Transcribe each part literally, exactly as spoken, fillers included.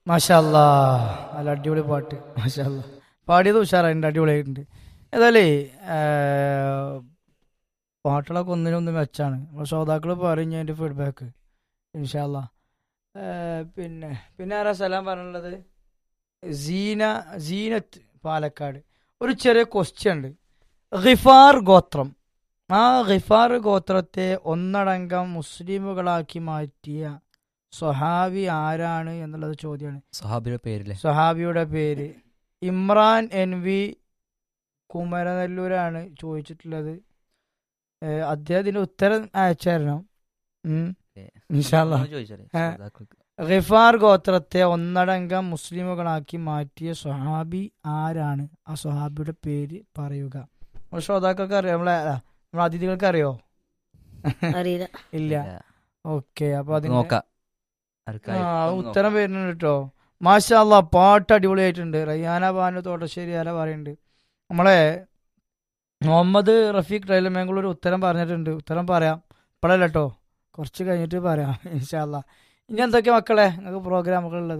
മാഷാ അല്ലാ, നല്ല അടിപൊളി പാട്ട്. മാഷാ അല്ലാ, പാടിയത് ഉഷാറായിട്ടുണ്ട്, അടിപൊളിയായിട്ടുണ്ട്. ഏതായാലേ പാട്ടുകളൊക്കെ ഒന്നിനും ഒന്നും മെച്ചാണ്. നമ്മുടെ ശ്രോതാക്കൾ പറയും ഞാൻ എൻ്റെ ഫീഡ്ബാക്ക് ഇൻഷാ അല്ലാ. പിന്നെ പിന്നെ ആരാ സലാം പറഞ്ഞുള്ളത്? സീന സീനത്ത് പാലക്കാട്. ഒരു ചെറിയ ക്വസ്റ്റ്യൻ ഉണ്ട്. ഗിഫാർ ഗോത്രം, ആ ഗിഫാർ ഗോത്രത്തെ ഒന്നടങ്കം മുസ്ലിമുകളാക്കി മാറ്റിയ സ്വഹാബി ആരാണ് എന്നുള്ളത് ചോദ്യമാണ്. സ്വഹാബിയുടെ പേരില്ലേ? സ്വഹാബിയുടെ പേര് ഇമ്രാൻ എൻ വി കുമരനെല്ലൂരാണ് ചോദിച്ചിട്ടുള്ളത്. ഏഹ് അദ്ദേഹത്തിന്റെ ഉത്തരം അയച്ചു തരണം. ഉം. ഇൻഷാ അല്ലാ. ഒന്ന് ചോദിച്ചാലേ ഏ. ശ്രോതാക്കൾക്ക്. ഗിഫാർ ഗോത്രത്തെ ഒന്നടങ്കം മുസ്ലിമുകളാക്കി മാറ്റിയ സ്വഹാബി ആരാണ്? ആ സ്വഹാബിയുടെ പേര് പറയുക. നമ്മുടെ ശ്രോതാക്കൾക്ക് അറിയോ? നമ്മളെ ആ, നമ്മളെ അതിഥികൾക്ക് അറിയോ? അറിയില്ല. ഇല്ല. ഇല്ല. ഓക്കെ, അപ്പൊ അതിന് നോക്കാം. ആ ആർക്കായി? ഒന്ന് ഉത്തരം നോക്കാം. വരുന്നുണ്ട് കേട്ടോ. മാഷാ അല്ലാ, പാട്ട് അടിപൊളിയായിട്ടുണ്ട്. റയ്യാന ബാനു തോട്ടശ്ശേരി ആല പറയുന്നുണ്ട്. നമ്മളെ മുഹമ്മദ് റഫീഖ് റൈലമേങ്കുള്ള ഒരു ഉത്തരം പറഞ്ഞിട്ടുണ്ട്. ഉത്തരം പറയാം, ഇപ്പോഴല്ല കേട്ടോ, കുറച്ച് കഴിഞ്ഞിട്ട് പറയാം ഇൻഷാ അല്ലാ. ഇനി എന്തൊക്കെയാ മക്കളെ നിങ്ങൾക്ക് പ്രോഗ്രാമുകൾ ഉള്ളത്?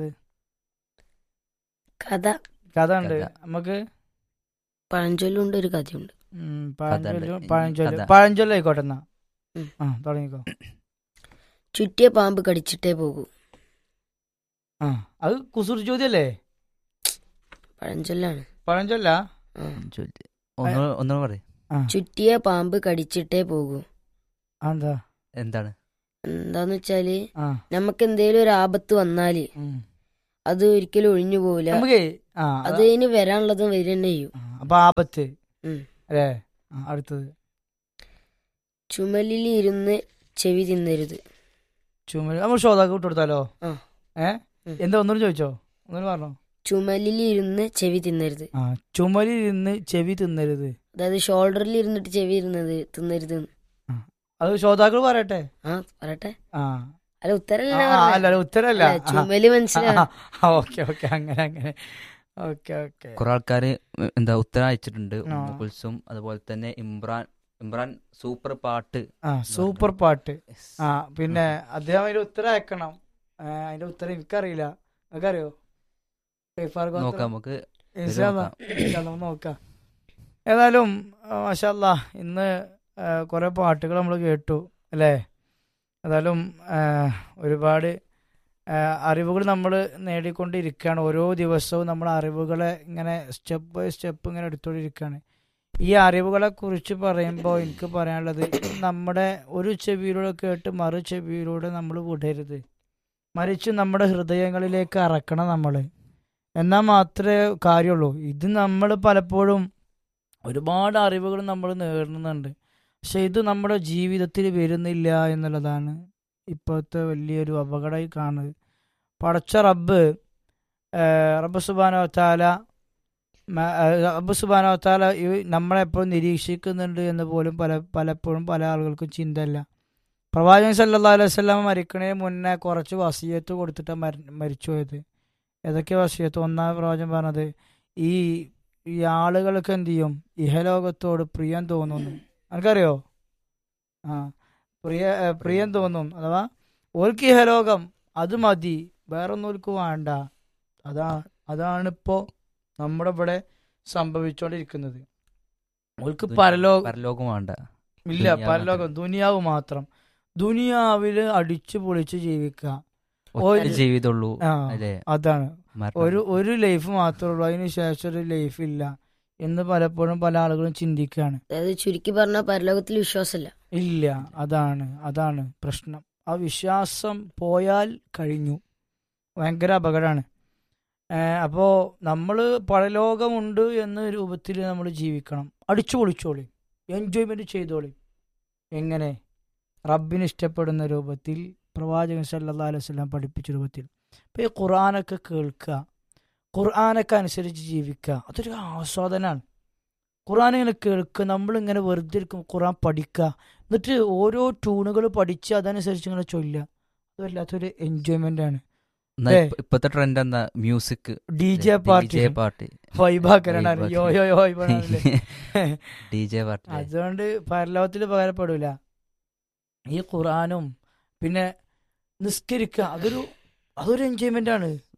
കഥ, കഥ ഉണ്ട് കഥ. നമുക്ക്. പഴഞ്ചൊല്ലുണ്ട്, ഒരു കഥയുണ്ട്. ഉം, കഥ പഴഞ്ചൊല്ല് ഉണ്ട്. പഴഞ്ചൊല്ല് കഥ. പഴഞ്ചൊല്ല് ആയിക്കോട്ടെ എന്നാ. ഉം. ആ തുടങ്ങിക്കോ. ചുറ്റിയ പാമ്പ് കടിച്ചിട്ടേ പോകൂ. ആ അത് കുസൃ ചോദ്യല്ലേ? പഴഞ്ചൊല്ലാണ്. പഴഞ്ചൊല്ല. ആ. ചോദിച്ച്. ഒന്ന് ഒന്നുകൂടെ പറയ്. ചുറ്റിയ പാമ്പ് കടിച്ചിട്ടേ പോകൂ. എന്താ? എന്താണ്? എന്താന്ന് വെച്ചാല് ആ നമുക്ക് എന്തേലും ഒരു ആപത്ത് വന്നാല് ഉം. അത് ഒരിക്കലും ഒഴിഞ്ഞു പോവില്ല. നമുക്ക് ആ അത് ഇനി വരാനുള്ളതും വരിക തന്നെ ചെയ്യും. ആ, അപ്പൊ ആപത്ത് ഉം. അല്ലേ? ആ, അടുത്തത് ചുമലിൽ ഇരുന്ന് ചെവി തിന്നരുത്. ചുമല് നമ്മൾ ശ്രോതാക്ക് വിട്ടുകൊടുത്താലോ? ആ. ഏ ഉം. എന്താ ഒന്നുകൂടി ചോദിച്ചോ, ഒന്നുകൂടി പറഞ്ഞോ. ചുമലിൽ ഇരുന്ന് ചെവി തിന്നരുത്. ആ ചുമലിൽ ഇരുന്ന് ചെവി തിന്നരുത്. അതായത് ഷോൾഡറിൽ ഇരുന്നിട്ട് ചെവി ഇരുന്നത് തിന്നരുത്. അത് ശ്രോതാക്കൾ പറയട്ടെ. ആ പറയട്ടെ. ആ അല്ല ഉത്തരല്ല ആ, ഞാൻ ആ, പറഞ്ഞെ. അല്ല അല്ല, ഉത്തരല്ല. അല്ല, ചുമല് മനസ്സിലാ. ഓക്കെ ഓക്കെ, അങ്ങനെ അങ്ങനെ. Okay okay. കുറെ ആൾക്കാര് എന്താ ഉത്തരം അയച്ചിട്ടുണ്ട്. ആ. ഉമ്മ കുൽസും, അതുപോലെ തന്നെ ഇമ്രാൻ ഇമ്രാൻ സൂപ്പർ പാട്ട്. ആ സൂപ്പർ പാട്ട്. ആ പിന്നെ അദ്ദേഹം അതിന്റെ ഉത്തരം അയക്കണം. ഏ, അതിന്റെ ഉത്തരം എനിക്കറിയില്ല, നിനക്കറിയോ? ഗിഫാർ ഗോത്രം. നോക്കാം നമുക്ക്. ഇൻഷാ അല്ലാ, ഇൻഷാ അല്ലാ, നമുക്ക് നോക്കാം. ഏതായാലും മാഷാ അല്ലാ, ഇന്ന് കുറെ പാട്ടുകൾ നമ്മൾ കേട്ടു അല്ലേ? ഏതായാലും ആ, ഒരുപാട് ആ, അറിവുകൾ നമ്മൾ നേടിക്കൊണ്ടിരിക്കുകയാണ്. ഓരോ ദിവസവും നമ്മൾ അറിവുകളെ ഇങ്ങനെ സ്റ്റെപ്പ് ബൈ സ്റ്റെപ്പ് ഇങ്ങനെ എടുത്തുകൊണ്ടിരിക്കുകയാണ്. ഈ അറിവുകളെ കുറിച്ച് പറയുമ്പോൾ എനിക്ക് പറയാനുള്ളത്, നമ്മുടെ ഒരു ചെവിയിലൂടെ കേട്ട് മറു ചെവിയിലൂടെ നമ്മൾ വിടരുത്, മറിച്ച് നമ്മുടെ ഹൃദയങ്ങളിലേക്ക് അറക്കണം നമ്മൾ. എന്നാൽ മാത്രമേ കാര്യമുള്ളൂ. ഇത് നമ്മൾ പലപ്പോഴും ഒരുപാട് അറിവുകൾ നമ്മൾ നേടുന്നുണ്ട്, പക്ഷെ ഇത് നമ്മുടെ ജീവിതത്തിൽ വരുന്നില്ല എന്നുള്ളതാണ് ഇപ്പോഴത്തെ വലിയൊരു അപകടമായി കാണുന്നത്. പടച്ച റബ്ബ് റബ്ബ് സുബ്ഹാനഹു വ തആല റബ്ബ് സുബ്ഹാനഹു വ തആല ഈ നമ്മളെപ്പോഴും നിരീക്ഷിക്കുന്നുണ്ട് എന്ന് പോലും പല പലപ്പോഴും പല ആളുകൾക്കും ചിന്തയില്ല. പ്രവാചകൻ സല്ലല്ലാഹു അലൈഹി വസല്ലം മരിക്കണേ മുന്നേ കുറച്ച് വസിയത്ത് കൊടുത്തിട്ട് മരിച്ചു പോയത്. ഏതൊക്കെ വസിയത്ത്? ഒന്നാം പ്രവാചകൻ പറഞ്ഞത്, ഈ ഈ ആളുകൾക്ക് എന്ത് ചെയ്യും, ഇഹലോകത്തോട് പ്രിയം തോന്നുന്നു. എനിക്കറിയോ? ആ പ്രിയ പ്രിയം തോന്നും, അഥവാ ഓർക്ക് ഇഹലോകം അത് മതി, വേറൊന്നും ഓർക്ക് വേണ്ട. അതാ അതാണിപ്പോൾ നമ്മുടെ ഇവിടെ സംഭവിച്ചുകൊണ്ടിരിക്കുന്നത്. ഓർക്ക് പരലോകം പരലോകം വേണ്ട. ഇല്ല, ദുനിയാവ് പരലോകം ദുനിയാവ് മാത്രം. ദുനിയാവില് അടിച്ചു പൊളിച്ച് ജീവിക്കുക, ഒറ്റ ഒരു- ജീവിതമുള്ളൂ ആ അല്ലേ? അതാണ്. മരണം. ഒരു ഒരു ലൈഫ് മാത്രമേ ഉള്ളൂ, അതിന് ശേഷം ഒരു ലൈഫ് ഇല്ല എന്ന് പലപ്പോഴും പല ആളുകളും ചിന്തിക്കുകയാണ്. അതായത് ചുരുക്കി പറഞ്ഞാൽ പരലോകത്തിൽ വിശ്വാസമില്ല. ഇല്ല, അതാണ് അതാണ് പ്രശ്നം. ആ വിശ്വാസം പോയാൽ കഴിഞ്ഞു, ഭയങ്കര അപകടമാണ്. അപ്പോൾ നമ്മൾ പരലോകമുണ്ട് എന്ന രൂപത്തിൽ നമ്മൾ ജീവിക്കണം. അടിച്ചു പൊളിച്ചോളി, എൻജോയ്മെന്റ് ചെയ്തോളി. എങ്ങനെ? റബ്ബിന് ഇഷ്ടപ്പെടുന്ന രൂപത്തിൽ, പ്രവാചകൻ സല്ലല്ലാഹു അലൈഹി വസല്ലം പഠിപ്പിച്ച രൂപത്തിൽ. അപ്പോൾ ഈ ഖുർആനൊക്കെ കേൾക്കുക, ഖുർആനൊക്കെ അനുസരിച്ച് ജീവിക്കുക, അതൊരു ആസ്വാദനമാണ്. ഖുർആൻ ഇങ്ങനെ കേൾക്കുക, നമ്മളിങ്ങനെ വെറുതെ ഇരിക്കും, ഖുർആൻ പഠിക്കുക, എന്നിട്ട് ഓരോ ട്യൂണുകൾ പഠിച്ച് അതനുസരിച്ച് ഇങ്ങനെ ചൊല്ലുക. അത് വല്ലാത്തൊരു എൻജോയ്മെന്റ് ആണ്. എന്നാ ഏ. ഇപ്പ- ഇപ്പത്തെ ട്രെൻഡ് എന്താ? Music, D J party D J പാട്ട്, വൈബാക്കലാണ്. വൈബാക്കി. യോ യോ യോ വൈബാണല്ലേ. ഡി ജെ പാട്ട്. അതുകൊണ്ട് പരലോകത്തിൽ ഉപകാരപ്പെടൂല. ഈ ഖുർആനും പിന്നെ നിസ്കരിക്കുക, അതൊരു അതൊരു എൻജോയ്മെന്റ് ആണ്. ഉം.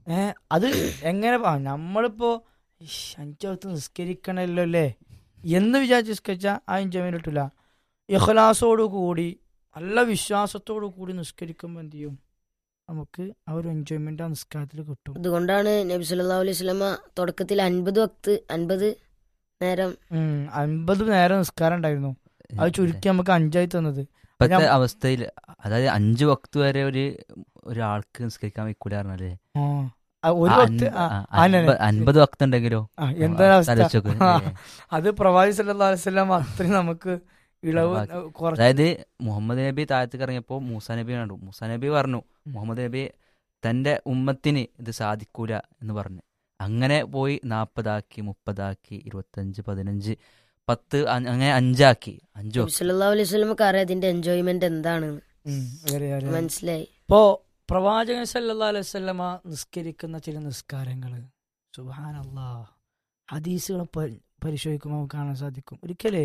ഏഹ് അത് എങ്ങനെ പ- നമ്മളിപ്പോ ഇഷ്, അഞ്ചകത്ത് നിസ്കരിക്കണല്ലോ അല്ലേ എന്ന് വിചാരിച്ച് നിസ്കരിച്ചാൽ ആ എൻജോയ്മെന്റ് കിട്ടില്ല. ഇഖ്ലാസോടു കൂടി നല്ല വിശ്വാസത്തോടു കൂടി നിസ്കരിക്കുമ്പോൾ എന്ത് ചെയ്യും, നമുക്ക് ആ ഒരു എൻജോയ്മെന്റ് ആ നിസ്കാരത്തിൽ കിട്ടും. അതുകൊണ്ടാണ് നബി സല്ലല്ലാഹു അലൈഹി വസല്ലമ തുടക്കത്തിൽ അൻപത് വക്ത് അൻപത് നേരം ഉം അൻപത് നേരം നിസ്കാരം ഉണ്ടായിരുന്നു, അത് ചുരുക്കി നമുക്ക് അഞ്ചായി തന്നത്. ഇപ്പത്തെ ഞാൻ- അവസ്ഥയിൽ അതായത് അഞ്ചു വക്ത് വരെ ഒരു ഒരാൾക്ക് നിസ്കരിക്കാൻ വയ്ക്കൂല പറഞ്ഞാലേ. ആ, ആ ഒരു ആ, വക്ത് അൻപ- ആ, ആ, ആ, നെ- അൻപ- അൻപത് വക്ത് ഉണ്ടെങ്കിലോ ആ, എന്താണ് അവസ്ഥ? ആലോചിച്ച് നോക്ക്. ആ, ഏ. അത് പ്രവാചി സല്ലല്ലാഹു അലൈഹി വസല്ലം അത്രയും നമുക്ക് ഇളവ് ഇളവാക്കി. കുറച്ച്. അതായത് മുഹമ്മദ് നബി താഴത്തേക്ക് ഇറങ്ങിയപ്പോൾ മൂസാ നബി കണ്ടു. മൂസാ നബി പറഞ്ഞു മുഹമ്മദ് നബി തന്റെ ഉമ്മത്തിന് ഇത് സാധിക്കൂല എന്ന് പറഞ്ഞു. അങ്ങനെ പോയി നാൽപ്പതാക്കി, മുപ്പതാക്കി, ഇരുപത്തഞ്ച്, പതിനഞ്ച്, പത്ത്, അ- അങ്ങനെ അഞ്ചാക്കി. അഞ്ചു നബി സല്ലല്ലാഹു അലൈഹി വസല്ലമക്ക് അറിയാം ഇതിന്റെ എൻജോയ്മെന്റ് എന്താണെന്ന്. ഉം, വരെ, വരെ. മനസ്സിലായി. ഇപ്പോ പ്രവാചകൻ സല്ലല്ലാഹു അലൈഹി വസല്ലമ നിസ്കരിക്കുന്ന ചില നിസ്കാരങ്ങൾ സുബ്ഹാനല്ലാഹ് ഹദീസുകൾ പ- പരിശോധിക്കുമ്പോൾ നമുക്ക് കാണാൻ സാധിക്കും. ഒരിക്കലേ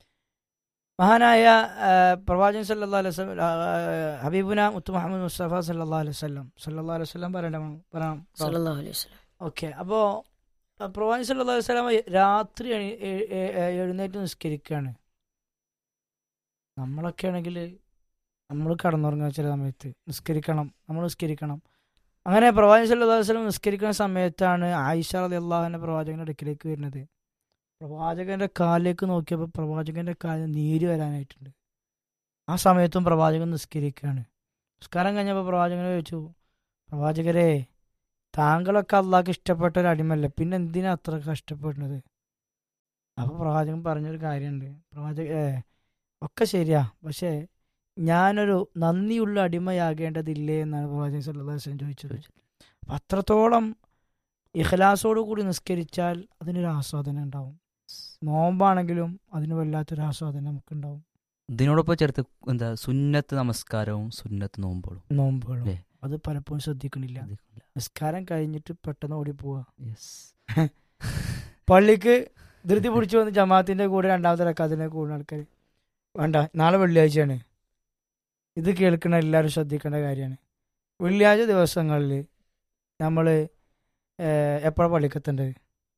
മഹാനായ ആ, പ്രവാചകൻ സല്ലല്ലാഹു അലൈഹി വസല്ലം ആ, ഹബീബുന മുത്തു മുഹമ്മദ് മുസ്തഫ സല്ലല്ലാഹു അലൈഹി വസല്ലം സല്ലല്ലാഹു അലൈഹി വസല്ലം പറയണം പറയാം. സല്ലല്ലാഹു അലൈഹി വസല്ലം ഓക്കെ, അപ്പോൾ പ്രവാചകൻ സല്ലല്ലാഹു അലൈഹി വസല്ലം രാത്രി എണി- എ- എ- എ- എഴുന്നേറ്റ് നിസ്കരിക്കുകയാണ്. നമ്മളൊക്കെ ആണെങ്കിൽ നമ്മൾ കടന്നുറങ്ങുന്ന ചില സമയത്ത് നിസ്കരിക്കണം, നമ്മൾ നിസ്കരിക്കണം. അങ്ങനെ പ്രവാചകൻ സല്ലല്ലാഹു അലൈഹി വസല്ലം നിസ്കരിക്കുന്ന സമയത്താണ് ആയിഷ റളിയല്ലാഹു അൻഹ പ്രവാചകന്റെ അടുക്കിലേക്ക് വരുന്നത്. പ്രവാചകന്റെ കാലിലേക്ക് നോക്കിയപ്പോൾ പ്രവാചകന്റെ കാലിൽ നീര് വരാനായിട്ടുണ്ട്. ആ സമയത്തും പ്രവാചകൻ നിസ്കരിക്കുകയാണ്. നിസ്കാരം കഴിഞ്ഞപ്പോൾ പ്രവാചകനെ ചോദിച്ചു, പ്രവാചകരെ താങ്കളൊക്കെ അള്ളാഹ്ക്ക് ഇഷ്ടപ്പെട്ട ഒരു അടിമല്ലേ, പിന്നെ എന്തിനാ അത്ര കഷ്ടപ്പെടുന്നത്? അപ്പോൾ പ്രവാചകൻ പറഞ്ഞൊരു കാര്യമുണ്ട്, പ്രവാചക ഏ ഒക്കെ ശരിയാ, പക്ഷേ ഞാനൊരു നന്ദിയുള്ള അടിമയാകേണ്ടതില്ലേ എന്നാണ് പ്രവാചകൻ സല്ലല്ലാഹു അലൈഹി വസല്ലം ചോദിച്ചത്. അപ്പം അത്രത്തോളം ഇഖ്ലാസോടു കൂടി നിസ്കരിച്ചാൽ അതിനൊരു ആസ്വാദനം ഉണ്ടാവും. നോമ്പാണെങ്കിലും അതിന് വല്ലാത്തൊരു ആസ്വാദനം നമുക്കുണ്ടാവും. ഇതിനോടൊപ്പം ചേർത്ത് എന്താ സുന്നത്ത് നമസ്കാരവും സുന്നത്ത് നോമ്പോളും. നോമ്പുകളും അല്ലേ? അത് പലപ്പോഴും ശ്രദ്ധിക്കണില്ല. നിസ്കാരം കഴിഞ്ഞിട്ട് പെട്ടെന്ന് ഓടി പോവാ, പള്ളിക്ക് ധൃതി പിടിച്ചു വന്ന് ജമാഅത്തിന്റെ കൂടെ രണ്ടാമത്തെ റക്കാത്തിന്റെ കൂടെ ആൾക്കാർ വേണ്ട, നാളെ വെള്ളിയാഴ്ചയാണ്. ഇത് കേൾക്കണ എല്ലാവരും ശ്രദ്ധിക്കേണ്ട കാര്യമാണ്. വെള്ളിയാഴ്ച ദിവസങ്ങളിൽ നമ്മൾ എപ്പോഴാണ് പള്ളിക്കെത്തേണ്ടത്?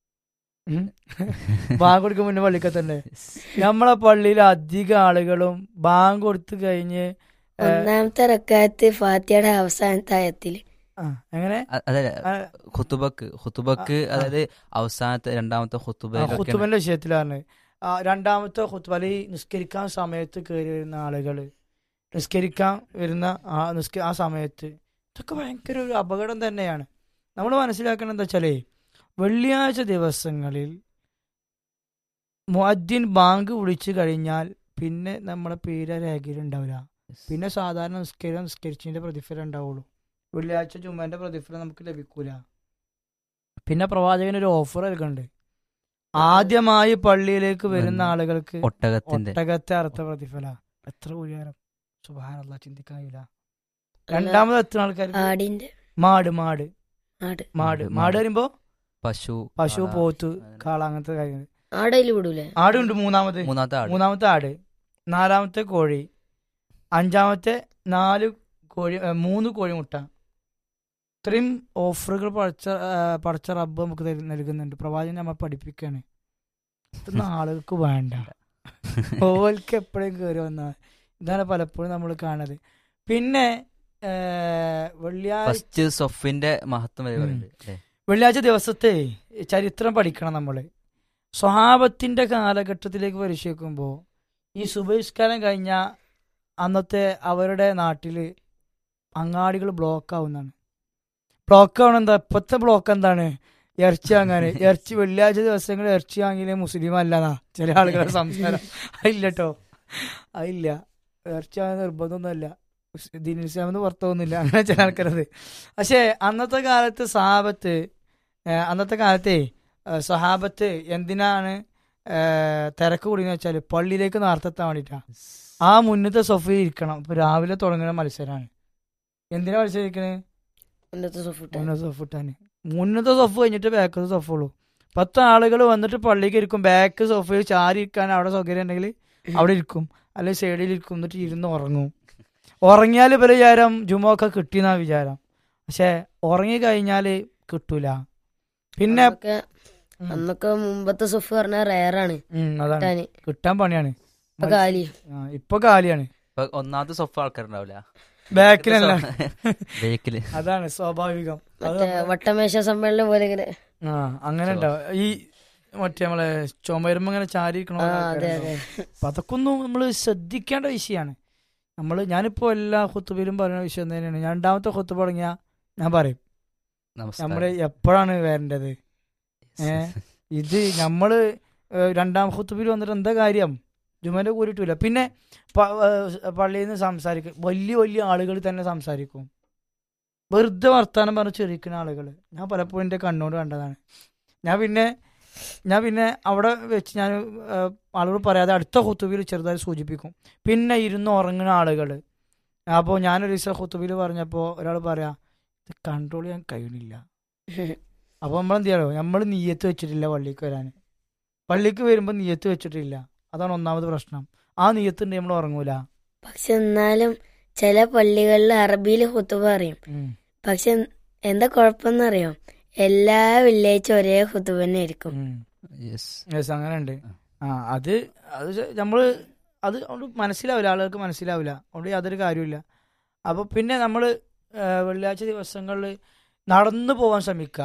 ബാങ്ക് കൊടുക്കും മുന്നേ പള്ളിക്കെത്തണ്ടേ? നമ്മളെ പള്ളിയിൽ അധികം ആളുകളും ബാങ്ക് കൊടുത്തു കഴിഞ്ഞ് ഒന്നാമത്തെ റക്കാത്ത് ഫാത്തിഹയുടെ അവസാനത്തെ ആയത്തില് ആ എങ്ങനെ അതായത് ആ, ഖുതുബക്ക് ഖുതുബക്ക് ആ, ആ. അതായത് അവസാനത്തെ രണ്ടാമത്തെ ആ, ഖുതുബയിലൊക്കെ ഖുത്തുബന്റെ വിഷയത്തിലാണ്. ആ, രണ്ടാമത്തെ ഖുത്തുബ അല്ലെങ്കിൽ നിസ്കരിക്കാൻ സമയത്ത് കയറി വരുന്ന ആളുകൾ നിസ്കരിക്കാൻ വരുന്ന ആ നിസ്ക ആ സമയത്ത് ഇതൊക്കെ ഭയങ്കര ഒരു അപകടം തന്നെയാണ്. നമ്മൾ മനസ്സിലാക്കണം എന്താ വെച്ചാലേ, വെള്ളിയാഴ്ച ദിവസങ്ങളിൽ മുഅദ്ദിൻ ബാങ്ക് വിളിച്ചു കഴിഞ്ഞാൽ പിന്നെ നമ്മളെ പേര് രേഖയിൽ ഉണ്ടാവില്ല. പിന്നെ സാധാരണ നിസ്കരിക്കാൻ നിസ്കരിച്ചതിന്റെ പ്രതിഫലം ഉണ്ടാവുള്ളൂ. വെള്ളിയാഴ്ച ജുമാന്റെ പ്രതിഫലം നമുക്ക് ലഭിക്കൂല. പിന്നെ പ്രവാചകൻ ഒരു ഓഫർ നൽകുന്നുണ്ട്, ആദ്യമായി പള്ളിയിലേക്ക് വരുന്ന ആളുകൾക്ക് ഒട്ടകത്തിന്റെ ഒട്ടകത്തെ അർത്ഥ പ്രതിഫല. എത്ര ഉയരം, സുബ്ഹാനല്ലാഹ്, ചിന്തിക്കാൻ കഴിയില്ല. രണ്ടാമത് എത്ര ആൾക്കാർ ആടിന്റെ മാട് മാട് ആട് മാട് മാട് വരുമ്പോ പശു പശു, കാള, പോത്ത്, അങ്ങനെ. കാള, അങ്ങനത്തെ കാര്യങ്ങൾ. ആടയില് വിടൂലേ? ആടുണ്ട് മൂന്നാമത്, മൂന്നാമത്തെ ആട്. മൂന്നാമത്തെ ആട്, നാലാമത്തെ കോഴി, അഞ്ചാമത്തെ നാല് കോഴി, ഏ, മൂന്ന് കോഴിമുട്ട. ഇത്രയും ഓഫറുകൾ പടച്ച ഏ, പടച്ച റബ്ബ് നമുക്ക് തരു- നൽകുന്നുണ്ട്. പ്രവാചകൻ നമ്മൾ പഠിപ്പിക്കുകയാണ്. ഇതൊന്നും ആളുകൾക്ക് വേണ്ട, ഓൽക്ക് എപ്പോഴും കയറി വന്നാൽ. ഇതാണ് പലപ്പോഴും നമ്മൾ കാണുന്നത്. പിന്നെ ഏ, വെള്ളിയാഴ്ച ഫസ്റ്റ് സൊഫിന്റെ മഹത്വം വരെ ഉം. പറയുന്നുണ്ട് അല്ലേ? വെള്ളിയാഴ്ച ദിവസത്തെ ചരിത്രം പഠിക്കണം നമ്മൾ. സ്വഹാബത്തിന്റെ കാലഘട്ടത്തിലേക്ക് പരിശോധിക്കുമ്പോൾ ഈ സുബഹിസ്കാരം കഴിഞ്ഞ അന്നത്തെ അവരുടെ നാട്ടിൽ അങ്ങാടികൾ ബ്ലോക്ക് ആവുന്നതാണ്. ബ്ലോക്ക് ആവണം എന്താ? ഇപ്പോഴത്തെ ബ്ലോക്ക് എന്താണ്? ഇറച്ചി വാങ്ങാൻ. ഇറച്ചി വെള്ളിയാഴ്ച ദിവസങ്ങളിൽ ഇറച്ചി വാങ്ങിയില്ലേ മുസ്ലിം അല്ലതാ ചില ആളുകളുടെ സംസാരം. അതില്ല കേട്ടോ, അതില്ല. ഇറച്ചി വാങ്ങാൻ നിർബന്ധമൊന്നുമല്ല, ദീനുൽ ഇസ്ലാമെന്ന് പുറത്തൊന്നുമില്ല, അങ്ങനെ ചില ആൾക്കാരത്. പക്ഷേ അന്നത്തെ കാലത്ത് സഹാബത്ത് ഏഹ് അന്നത്തെ കാലത്തെ ഏഹ് സഹാബത്ത് എന്തിനാണ് ഏഹ് തിരക്ക് കൂടിയെന്ന് വെച്ചാൽ പള്ളിയിലേക്ക് നേർത്തെത്താൻ വേണ്ടിയിട്ടാണ്. ആ മുന്നത്തെ സൊഫയിൽ ഇരിക്കണം. ഇപ്പൊ രാവിലെ തുടങ്ങുന്ന മത്സരമാണ്. എന്തിനാ മത്സരിക്കണേ? മുന്നത്തെ സൊഫൂട്ട മുന്നത്തെ സൊഫ് ഇട്ടാന്. മുന്നത്തെ സൊഫ് കഴിഞ്ഞിട്ട് ബാക്കത്തെ സൊഫുള്ളൂ. പത്ത് ആളുകൾ വന്നിട്ട് പള്ളിക്ക് ഇരിക്കും. ബാക്ക് സൊഫയിൽ ചാരി ഇരിക്കാൻ അവിടെ സൗകര്യം ഉണ്ടെങ്കിൽ അവിടെ ഇരിക്കും, അല്ലെങ്കിൽ സൈഡിൽ ഇരിക്കും, എന്നിട്ട് ഇരുന്ന് ഉറങ്ങും. ഉറങ്ങിയാൽ ഇവരെ വിചാരം ജുമൊക്കെ കിട്ടിയെന്നാ വിചാരം. പക്ഷെ ഉറങ്ങി കഴിഞ്ഞാല് കിട്ടൂല. പിന്നെ അന്നൊക്കെ അന്നൊക്കെ മുമ്പത്തെ സുഫ് പറഞ്ഞാൽ റയറാണ് ഉം, അതാണ് കിട്ടാന്. കിട്ടാൻ പണിയാണ്. ഇപ്പൊ കാലി. ആ, ഇപ്പൊ കാലിയാണ്. ഇപ്പൊ ഒന്നാമത്തെ സൊഫ് ആൾക്കാരുണ്ടാവില്ല, ബാക്കിലല്ല. ബേക്കില്. അതാണ് സ്വാഭാവികം. അത് മറ്റേ വട്ടമേശ സമ്മേളനം പോലെ ഇങ്ങനെ. ആ അങ്ങനെ ഉണ്ടാവും. ഈ മറ്റേ നമ്മളെ ചുമരുമ്പോ ഇങ്ങനെ ചാരിക്കണോ. ആ അതെ അതെ. അപ്പൊ അതൊക്കെ ഒന്നും നമ്മൾ ശ്രദ്ധിക്കേണ്ട വിഷയമാണ്. നമ്മൾ ഞാനിപ്പോ എല്ലാ ഖുത്തുബയിലും പറയുന്ന വിഷയം തന്നെയാണ്. ഞാൻ രണ്ടാമത്തെ ഖുത്തുബ തുടങ്ങിയ ഞാൻ പറയും നമ്മള് എപ്പോഴാണ് വരേണ്ടത്. ഏഹ് ഇത് നമ്മള് ഏഹ് രണ്ടാം ഖുത്തുബയിൽ വന്നിട്ട് എന്താ കാര്യം, ജുമന്റെ കൂടിയിട്ടില്ല. പിന്നെ പ- ഏഹ് പള്ളിയിൽ നിന്ന് സംസാരിക്കും, വലിയ വലിയ ആളുകൾ തന്നെ സംസാരിക്കും, വെറുതെ വർത്താനം പറഞ്ഞ് ചെറിയിക്കുന്ന ആളുകൾ ഞാൻ പലപ്പോഴും എൻ്റെ കണ്ണോട് കണ്ടതാണ്. ഞാൻ പിന്നെ ഞാൻ പിന്നെ അവിടെ വെച്ച് ഞാൻ ഏഹ് ആളുകൾ പറയാതെ അടുത്ത ഖുത്തുബയിൽ ചെറുതായി സൂചിപ്പിക്കും. പിന്നെ ഇരുന്ന് ഉറങ്ങുന്ന ആളുകൾ. അപ്പോൾ ഞാനൊരു ദിവസം ഖുത്തുബയിൽ പറഞ്ഞപ്പോൾ ഒരാൾ പറയാ ഇത് കൺട്രോൾ ചെയ്യാൻ കഴിയണില്ല. അപ്പോൾ നമ്മൾ എന്ത് ചെയ്യണോ, നമ്മൾ നീയത്ത് വെച്ചിട്ടില്ല പള്ളിക്ക് വരാൻ. പള്ളിക്ക് വരുമ്പോൾ നീയത്ത് വെച്ചിട്ടില്ല, അതാണ് ഒന്നാമത് പ്രശ്നം. ആ നീയത്തുണ്ടെങ്കിൽ നമ്മൾ ഉറങ്ങൂല. പക്ഷെ എന്നാലും ചില പള്ളികളിൽ അറബിയിൽ ഹുത്തുബ അറിയും. ഉം. പക്ഷെ എന്താ കുഴപ്പമെന്നറിയോ, എല്ലാ വെള്ളിയാഴ്ച ഒരേ ഹുത്തുബ തന്നെ ആയിരിക്കും. ഉം. യെസ്. യെസ്, അങ്ങനെ ഉണ്ട്. ആ അത് അത് നമ്മൾ അത് അതുകൊണ്ട് മനസ്സിലാവില്ല, ആളുകൾക്ക് മനസ്സിലാവില്ല, അതുകൊണ്ട് യാതൊരു കാര്യമില്ല. അപ്പോൾ പിന്നെ നമ്മൾ വെള്ളിയാഴ്ച ദിവസങ്ങളിൽ നടന്നു പോകാൻ ശ്രമിക്കുക.